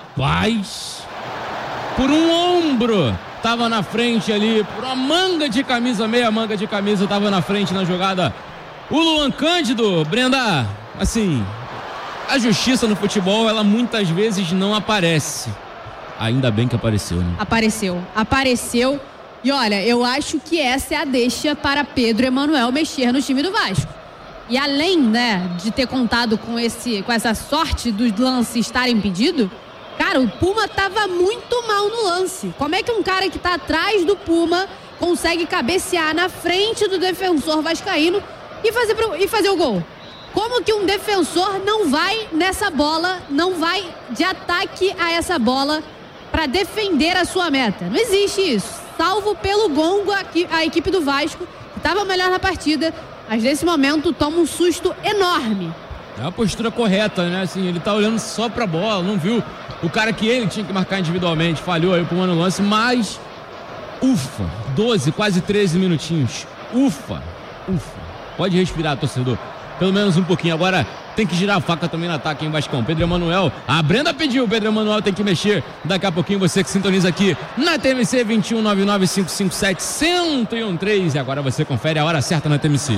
Rapaz, por um ombro estava na frente ali, por uma manga de camisa, meia manga de camisa estava na frente na jogada o Luan Cândido. Brenda, assim, a justiça no futebol, ela muitas vezes não aparece. Ainda bem que apareceu, né? Apareceu, apareceu. E olha, eu acho que essa é a deixa para Pedro Emanuel mexer no time do Vasco. E além, né, de ter contado com, esse, com essa sorte dos lances estarem impedidos, cara, o Puma tava muito mal no lance. Como é que um cara que tá atrás do Puma consegue cabecear na frente do defensor vascaíno e fazer, pro, e fazer o gol? Como que um defensor não vai nessa bola, não vai de ataque a essa bola para defender a sua meta? Não existe isso. Salvo pelo gongo aqui, a equipe do Vasco, que estava melhor na partida, mas nesse momento toma um susto enorme. É a postura correta, né? Assim, ele tá olhando só pra bola, não viu o cara que ele tinha que marcar individualmente. Falhou aí pro mano lance, mas ufa, doze, quase treze minutinhos. Ufa, ufa. Pode respirar, torcedor. Pelo menos um pouquinho. Agora tem que girar a faca também no ataque em Vascão. Pedro Emanuel, a Brenda pediu, Pedro Emanuel tem que mexer. Daqui a pouquinho você que sintoniza aqui na T M C vinte e um, nove nove cinco cinco sete, um zero um três. E agora você confere a hora certa na T M C.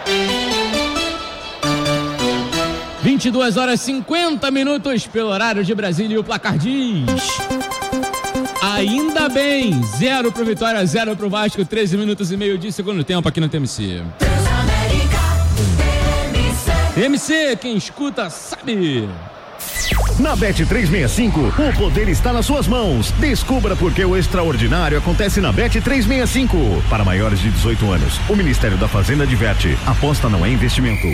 vinte e duas horas e cinquenta minutos pelo horário de Brasília e o placar diz: ainda bem, zero pro Vitória, zero pro Vasco, treze minutos e meio de segundo tempo aqui na T M C. T M C, quem escuta sabe. Na Bet trezentos e sessenta e cinco, o poder está nas suas mãos. Descubra por que o extraordinário acontece na Bet trezentos e sessenta e cinco. Para maiores de dezoito anos, o Ministério da Fazenda adverte: aposta não é investimento.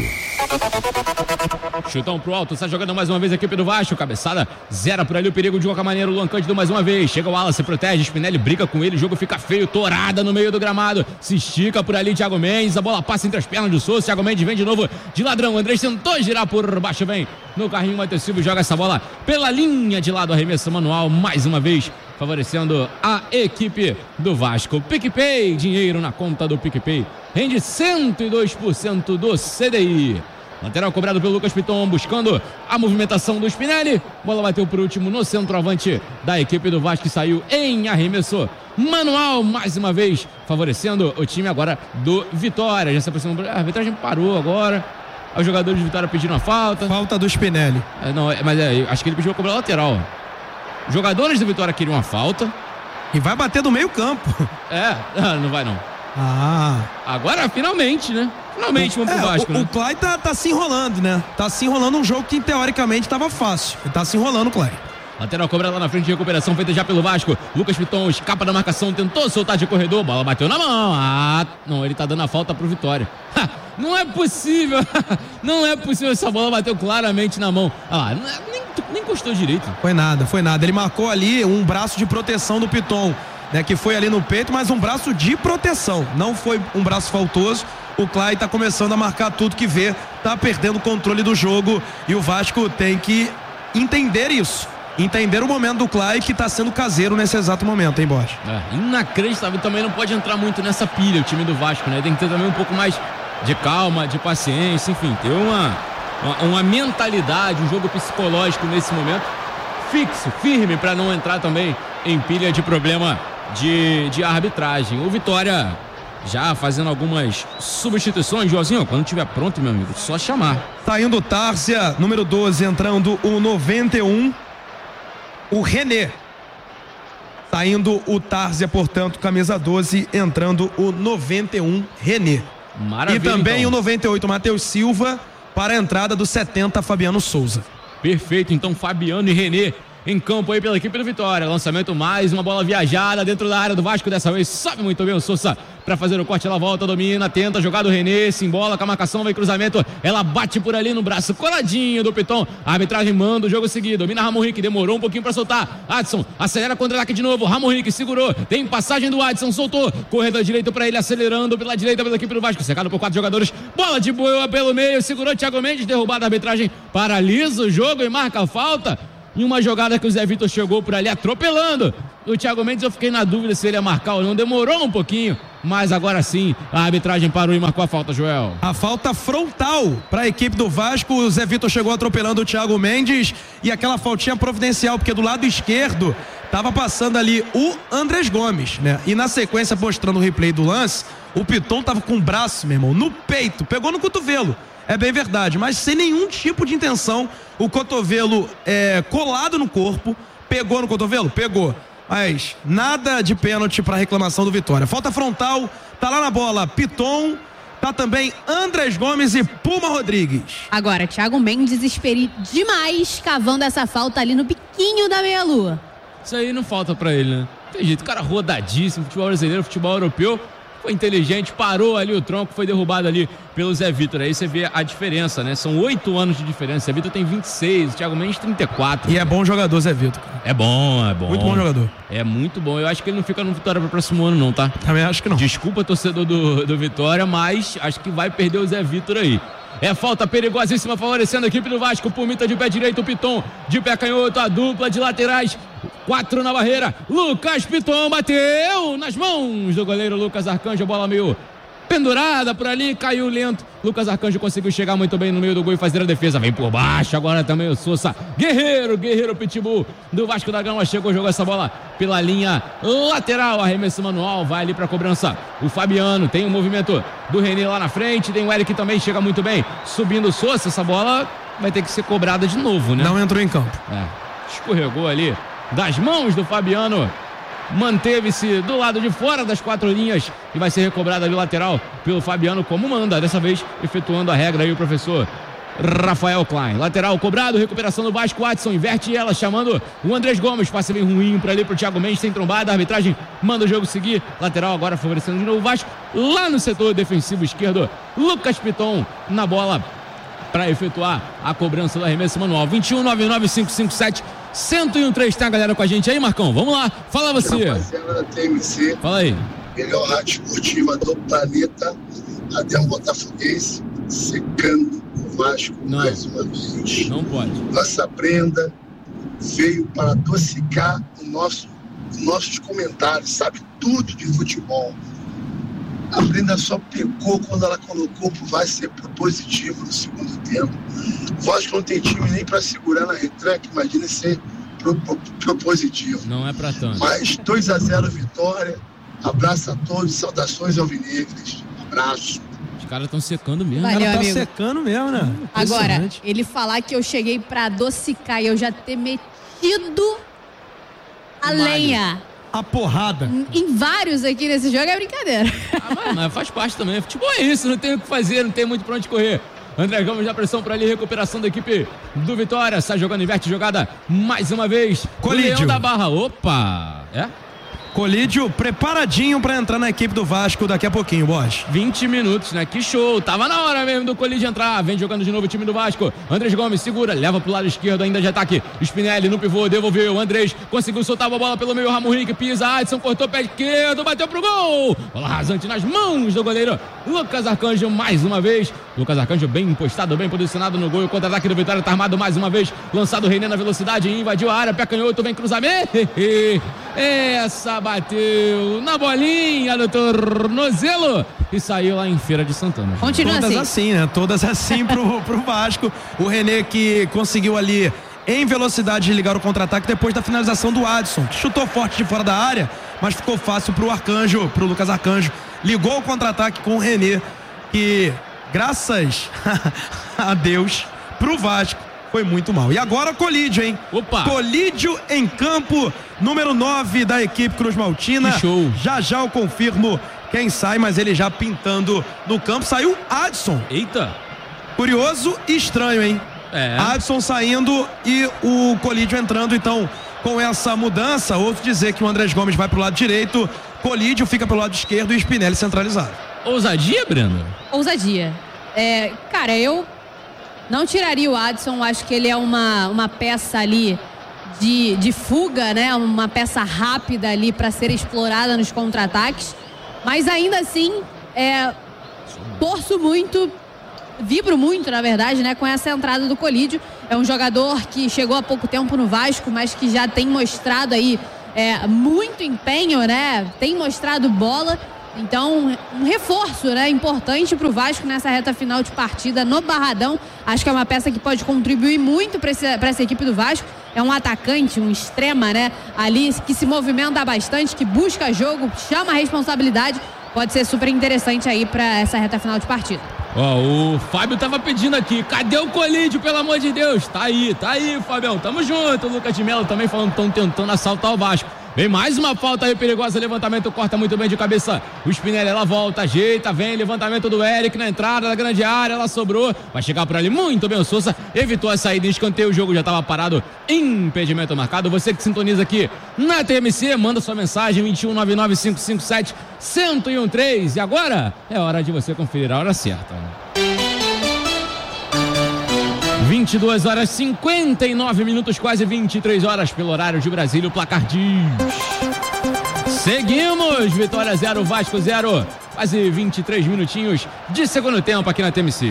Chutão pro alto, está jogando mais uma vez a equipe do Vasco. Cabeçada, zera por ali o perigo de qualquer maneira. O Luan Cândido mais uma vez. Chega o Alan, se protege. Spinelli briga com ele. O jogo fica feio. Torada no meio do gramado. Se estica por ali Thiago Mendes. A bola passa entre as pernas do Souza. Thiago Mendes vem de novo de ladrão. O Andrés tentou girar por baixo. Vem no carrinho. Matheus Silva joga essa bola pela linha de lado. Arremesso manual mais uma vez, favorecendo a equipe do Vasco. PicPay, dinheiro na conta do PicPay. Rende cento e dois por cento do C D I. Lateral cobrado pelo Lucas Piton, buscando a movimentação do Spinelli. Bola bateu por último no centroavante da equipe do Vasco, que saiu em arremesso manual, mais uma vez, favorecendo o time agora do Vitória. Já se aproximou, a arbitragem parou agora. Os jogadores de Vitória pediram a falta. Falta do Spinelli. É, não, é, mas é, acho que ele pediu a cobrar lateral. Jogadores do Vitória queriam a falta. E vai bater do meio campo. É, não vai não. Ah. Agora, finalmente, né? Finalmente vamos pro é, Vasco, o, né? O Clay tá, tá se enrolando, né? Tá se enrolando um jogo que teoricamente tava fácil. Ele tá se enrolando o Clay. Lateral cobrada lá na frente, recuperação feita já pelo Vasco. Lucas Piton escapa da marcação, tentou soltar de corredor, bola bateu na mão. Ah, não, ele tá dando a falta pro Vitória. Ha, não é possível, não é possível, essa bola bateu claramente na mão. Ah, nem, nem encostou direito. Foi nada, foi nada. Ele marcou ali um braço de proteção do Piton, né? Que foi ali no peito, mas um braço de proteção. Não foi um braço faltoso. O Clay tá começando a marcar tudo que vê, tá perdendo o controle do jogo e o Vasco tem que entender isso. Entender o momento do Clay, que tá sendo caseiro nesse exato momento, hein, Bosch? É, inacreditável, também não pode entrar muito nessa pilha o time do Vasco, né? Tem que ter também um pouco mais de calma, de paciência, enfim, ter uma, uma, uma mentalidade, um jogo psicológico nesse momento fixo, firme, para não entrar também em pilha de problema de, de arbitragem. O Vitória já fazendo algumas substituições, Joãozinho, quando estiver pronto, meu amigo, só chamar. Saindo Tárcia, número doze, entrando o noventa e um, o René. Saindo o Tárzia, portanto, camisa doze, entrando o noventa e um, René. Maravilha, e também então. o noventa e oito, Matheus Silva, para a entrada do setenta, Fabiano Souza. Perfeito, então Fabiano e René em campo aí pela equipe do Vitória. Lançamento, mais uma bola viajada dentro da área do Vasco. Dessa vez sobe muito bem o Sousa para fazer o corte. Ela volta, domina, tenta jogar do René, se embola com a marcação, vem cruzamento. Ela bate por ali no braço coladinho do Piton. A arbitragem manda o jogo seguido. Domina Ramon Henrique, demorou um pouquinho para soltar. Adson acelera contra-ataque de novo. Ramon Henrique segurou. Tem passagem do Adson, soltou. Corredor direito para ele, acelerando pela direita pela equipe do Vasco. Cercado por quatro jogadores. Bola de boa pelo meio. Segurou Thiago Mendes, derrubada a arbitragem. Paralisa o jogo e marca a falta. Em uma jogada que o Zé Vitor chegou por ali atropelando o Thiago Mendes, eu fiquei na dúvida se ele ia marcar ou não, demorou um pouquinho, mas agora sim a arbitragem parou e marcou a falta, Joel. A falta frontal para a equipe do Vasco. O Zé Vitor chegou atropelando o Thiago Mendes e aquela faltinha providencial, porque do lado esquerdo tava passando ali o Andrés Gomes, né? E na sequência, mostrando o replay do lance, o Piton tava com o braço, meu irmão, no peito, pegou no cotovelo. É bem verdade, mas sem nenhum tipo de intenção. O cotovelo é, colado no corpo. Pegou no cotovelo? Pegou. Mas nada de pênalti para reclamação do Vitória. Falta frontal, tá lá na bola Piton, tá também Andrés Gomes e Puma Rodrigues. Agora, Thiago Mendes esperi demais cavando essa falta ali no biquinho da meia-lua. Isso aí não falta pra ele, né? Tem jeito, cara rodadíssimo, futebol brasileiro, futebol europeu. Foi inteligente, parou ali o tronco, foi derrubado ali pelo Zé Vitor. Aí você vê a diferença, né? São oito anos de diferença. Zé Vitor tem vinte e seis, o Thiago Mendes trinta e quatro. E é bom jogador, Zé Vitor. É bom, é bom. Muito bom jogador. É muito bom. Eu acho que ele não fica no Vitória pro próximo ano, não, tá? Também acho que não. Desculpa, torcedor do, do Vitória, mas acho que vai perder o Zé Vitor aí. É falta perigosíssima favorecendo a equipe do Vasco. Pumita de pé direito, Piton de pé canhoto, a dupla de laterais. Quatro na barreira. Lucas Piton bateu nas mãos do goleiro Lucas Arcanjo. A bola meio pendurada por ali, caiu lento. Lucas Arcanjo conseguiu chegar muito bem no meio do gol e fazer a defesa. Vem por baixo agora também o Sousa. Guerreiro, Guerreiro Pitbull do Vasco da Gama chegou, jogou essa bola pela linha lateral. Arremesso manual, vai ali pra cobrança o Fabiano. Tem o um movimento do René lá na frente. Tem o Eric também, chega muito bem. Subindo o Sousa, essa bola vai ter que ser cobrada de novo, né? Não entrou em campo. É, escorregou ali das mãos do Fabiano. Manteve-se do lado de fora das quatro linhas e vai ser recobrada ali lateral pelo Fabiano, como manda, dessa vez efetuando a regra aí o professor Rafael Klein. Lateral cobrado, recuperação do Vasco. Adson inverte ela, chamando o Andrés Gomes. Passe bem ruim para ali pro Thiago Mendes, sem trombada. A arbitragem manda o jogo seguir. Lateral agora favorecendo de novo o Vasco. Lá no setor defensivo esquerdo, Lucas Piton na bola para efetuar a cobrança do arremesso manual. vinte e um, nove nove cinco cinco sete, um zero um três. Tem a galera com a gente aí, Marcão? Vamos lá, fala você. Rapaziada da T M C. Fala aí. Melhor rádio esportiva do planeta. Até um botafoguense secando o Vasco não, mais uma vez. Não pode. Nossa prenda veio para adocicar o nosso, nossos comentários, sabe tudo de futebol. A Brenda só pecou quando ela colocou pro Vasco ser propositivo no segundo tempo. O Vasco não tem time nem para segurar na retranca, imagina ser pro, pro, propositivo. Não é para tanto. Mas dois a zero vitória. Abraço a todos, saudações alvinegras. Abraço. Os caras estão secando mesmo. Valeu, cara tá amigo. secando mesmo, né? Agora, ele falar que eu cheguei pra adocicar e eu já ter metido a Malho. lenha. A porrada. Em vários aqui nesse jogo é brincadeira. Ah, mas, mas faz parte também. Futebol é isso, não tem o que fazer, não tem muito pra onde correr. André Gomes já pressão por ali, recuperação da equipe do Vitória. Sai jogando, inverte jogada mais uma vez. Colídio. O Leão da Barra. Opa! É? Colídio preparadinho pra entrar na equipe do Vasco daqui a pouquinho, Bosch. vinte minutos, né? Que show. Tava na hora mesmo do Colídio entrar. Vem jogando de novo o time do Vasco. Andrés Gomes segura, leva pro lado esquerdo ainda de ataque. Spinelli no pivô, devolveu. Andrés conseguiu soltar a bola pelo meio. Ramon Henrique pisa. Adson cortou pé esquerdo, bateu pro gol. Bola rasante nas mãos do goleiro Lucas Arcanjo mais uma vez. Lucas Arcanjo bem postado, bem posicionado no gol. O contra-ataque do Vitória tá armado mais uma vez. Lançado o René na velocidade, invadiu a área. Pé canhoto, vem cruzamento. Essa bateu na bolinha do tornozelo e saiu lá em Feira de Santana. Continua Todas assim. assim, né? Todas assim pro, pro Vasco. O René que conseguiu ali em velocidade ligar o contra-ataque depois da finalização do Adson, que chutou forte de fora da área, mas ficou fácil pro Arcanjo, pro Lucas Arcanjo. Ligou o contra-ataque com o René, que graças a Deus pro Vasco foi muito mal. E agora Colídio, hein? Opa! Colídio em campo, número nove da equipe Cruz Maltina. Que show! Já já eu confirmo quem sai, mas ele já pintando no campo. Saiu Adson. Eita! Curioso e estranho, hein? É. Adson saindo e o Colídio entrando, então, com essa mudança, outro dizer que o Andrés Gomes vai pro lado direito, Colídio fica pro lado esquerdo e o Spinelli centralizado. Ousadia, Breno? Ousadia. É, cara, eu não tiraria o Adson, acho que ele é uma, uma peça ali de, de fuga, né? Uma peça rápida ali para ser explorada nos contra-ataques, mas ainda assim, é, torço muito, vibro muito, na verdade, né, com essa entrada do Colídio. É um jogador que chegou há pouco tempo no Vasco, mas que já tem mostrado aí é, muito empenho, né? Tem mostrado bola. Então, um reforço, né, importante para o Vasco nessa reta final de partida no Barradão. Acho que é uma peça que pode contribuir muito para essa equipe do Vasco. É um atacante, um extrema, né, ali que se movimenta bastante, que busca jogo, chama a responsabilidade. Pode ser super interessante aí para essa reta final de partida. Ó, oh, o Fábio tava pedindo aqui, cadê o Colídio, pelo amor de Deus? Tá aí, tá aí, Fabião, tamo junto. O Lucas de Melo também falando que estão tentando assaltar o Vasco. Vem mais uma falta aí perigosa, levantamento, corta muito bem de cabeça o Spinelli, ela volta, ajeita, vem, levantamento do Eric na entrada da grande área, ela sobrou, vai chegar por ali muito bem o Sousa, evitou a saída em escanteio, o jogo já estava parado, impedimento marcado. Você que sintoniza aqui na T M C, manda sua mensagem vinte e um, nove nove cinco cinco sete, um zero um três, e agora é hora de você conferir a hora certa. vinte e duas horas e cinquenta e nove minutos, quase vinte e três horas pelo horário de Brasília, o placar diz. Seguimos, Vitória zero, Vasco zero, quase vinte e três minutinhos de segundo tempo aqui na T M C.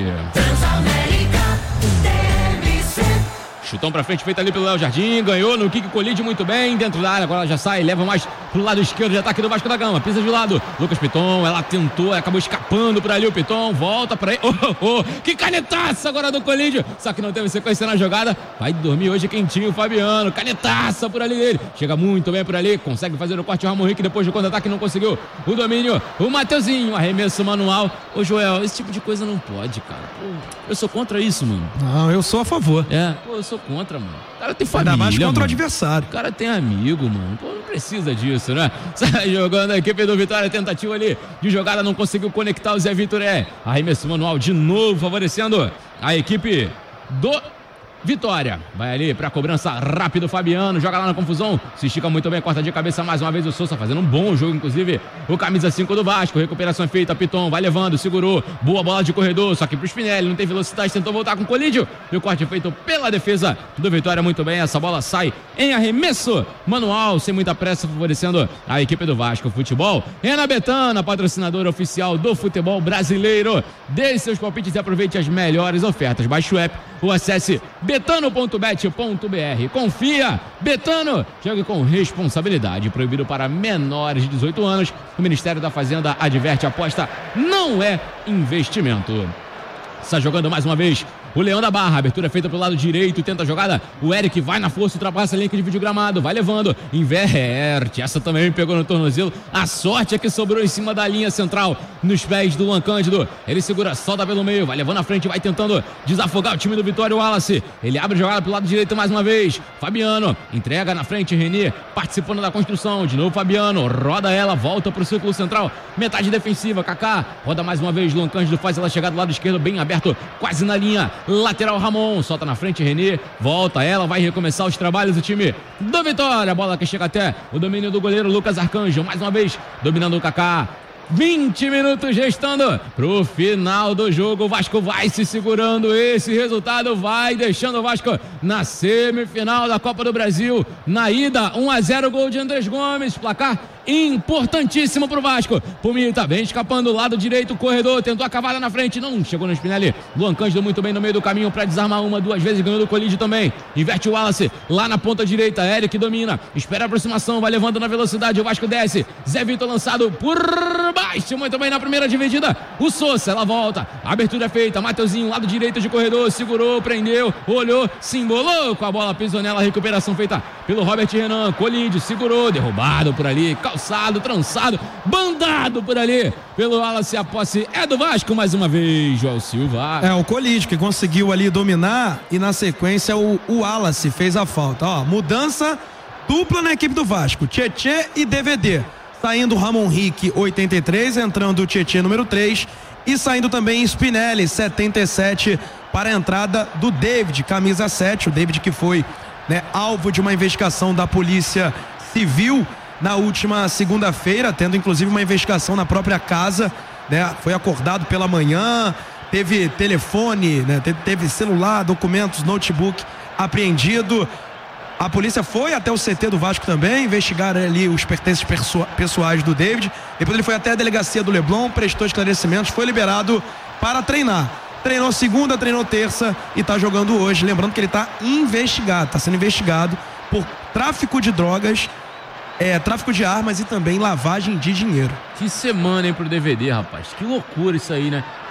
Chutão pra frente, feito ali pelo Léo Jardim, ganhou no kick, Colídio muito bem, dentro da área, agora ela já sai, leva mais pro lado esquerdo de ataque do Vasco da Gama, pisa de lado, Lucas Piton, ela tentou, acabou escapando por ali o Piton, volta pra ele, oh, oh, oh, que canetaça agora do Colídio, só que não teve sequência na jogada, vai dormir hoje quentinho o Fabiano, canetaça por ali dele, chega muito bem por ali, consegue fazer o corte o Ramon Henrique, depois do contra-ataque não conseguiu o domínio, o Mateuzinho, arremesso manual. Ô Joel, esse tipo de coisa não pode, cara, pô, eu sou contra isso, mano. Não, eu sou a favor. É, pô, eu sou contra, mano. O cara tem família, ainda mais contra mano. O adversário. O cara tem amigo, mano. Pô, não precisa disso, né? Sai jogando a equipe do Vitória, tentativa ali de jogada, não conseguiu conectar o Zé Vitor. É, arremesso manual de novo, favorecendo a equipe do Vitória. Vai ali pra cobrança rápido, Fabiano, joga lá na confusão, se estica muito bem, corta de cabeça mais uma vez o Sousa, fazendo um bom jogo, inclusive o camisa cinco do Vasco, recuperação é feita, Piton vai levando, segurou, boa bola de corredor, só que pro Spinelli, não tem velocidade, tentou voltar com o Colídio, e o corte feito pela defesa do Vitória, muito bem, essa bola sai em arremesso manual, sem muita pressa, favorecendo a equipe do Vasco. Futebol é na Betana, patrocinadora oficial do futebol brasileiro. Deixe seus palpites e aproveite as melhores ofertas, baixe o app ou acesse betano ponto bet ponto br. Confia, Betano, jogue com responsabilidade, proibido para menores de dezoito anos. O Ministério da Fazenda adverte, aposta não é investimento. Está jogando mais uma vez o Leão da Barra, abertura feita pelo lado direito, tenta a jogada, o Eric vai na força, ultrapassa a linha de vídeo gramado, vai levando, inverte, essa também pegou no tornozelo, a sorte é que sobrou em cima da linha central, nos pés do Luan Cândido, ele segura, solta pelo meio, vai levando à frente, vai tentando desafogar o time do Vitória, o Wallace, ele abre a jogada pelo lado direito mais uma vez, Fabiano, entrega na frente, Renê, participando da construção, de novo Fabiano, roda ela, volta pro círculo central, metade defensiva, Kaká, roda mais uma vez, Luan Cândido faz ela chegar do lado esquerdo, bem aberto, quase na linha, lateral Ramon, solta na frente Renê, volta ela, vai recomeçar os trabalhos do time do Vitória, a bola que chega até o domínio do goleiro Lucas Arcanjo, mais uma vez dominando o Kaká, vinte minutos restando pro final do jogo, o Vasco vai se segurando, esse resultado vai deixando o Vasco na semifinal da Copa do Brasil, na ida um a zero, gol de Andrés Gomes, placar importantíssimo pro Vasco. Pumita vem escapando, lado direito, corredor, tentou a cavada na frente, não chegou no Spinelli. Luan Cândido muito bem no meio do caminho para desarmar uma, duas vezes, ganhou do Colídio também. Inverte o Wallace, lá na ponta direita, Eric domina, espera a aproximação, vai levando na velocidade, o Vasco desce, Zé Vitor lançado por baixo, muito bem na primeira dividida, o Sousa, ela volta, a abertura é feita, Mateuzinho, lado direito de corredor, segurou, prendeu, olhou, se embolou com a bola, pisou nela, recuperação feita pelo Robert Renan, Colídio, segurou, derrubado por ali, calçado, trançado, bandado por ali pelo Wallace. A posse é do Vasco mais uma vez, João Silva. É, o Colídio que conseguiu ali dominar e na sequência o, o Wallace fez a falta. Ó, mudança dupla na equipe do Vasco, Tietê e D V D. Saindo Ramon Henrique, oitenta e três, entrando o Tietê, número três, e saindo também Spinelli, setenta e sete, para a entrada do David, camisa sete, o David que foi, né, alvo de uma investigação da Polícia Civil na última segunda-feira, tendo inclusive uma investigação na própria casa, né? Foi acordado pela manhã, teve telefone, né? Teve, teve celular, documentos, notebook apreendido. A polícia foi até o C T do Vasco também, investigar ali os pertences pessoais do David. Depois ele foi até a delegacia do Leblon, prestou esclarecimentos, foi liberado para treinar. Treinou segunda, treinou terça e está jogando hoje. Lembrando que ele está investigado, está sendo investigado por tráfico de drogas, é, tráfico de armas e também lavagem de dinheiro. Que semana, hein, pro D V D, rapaz. Que loucura isso aí, né?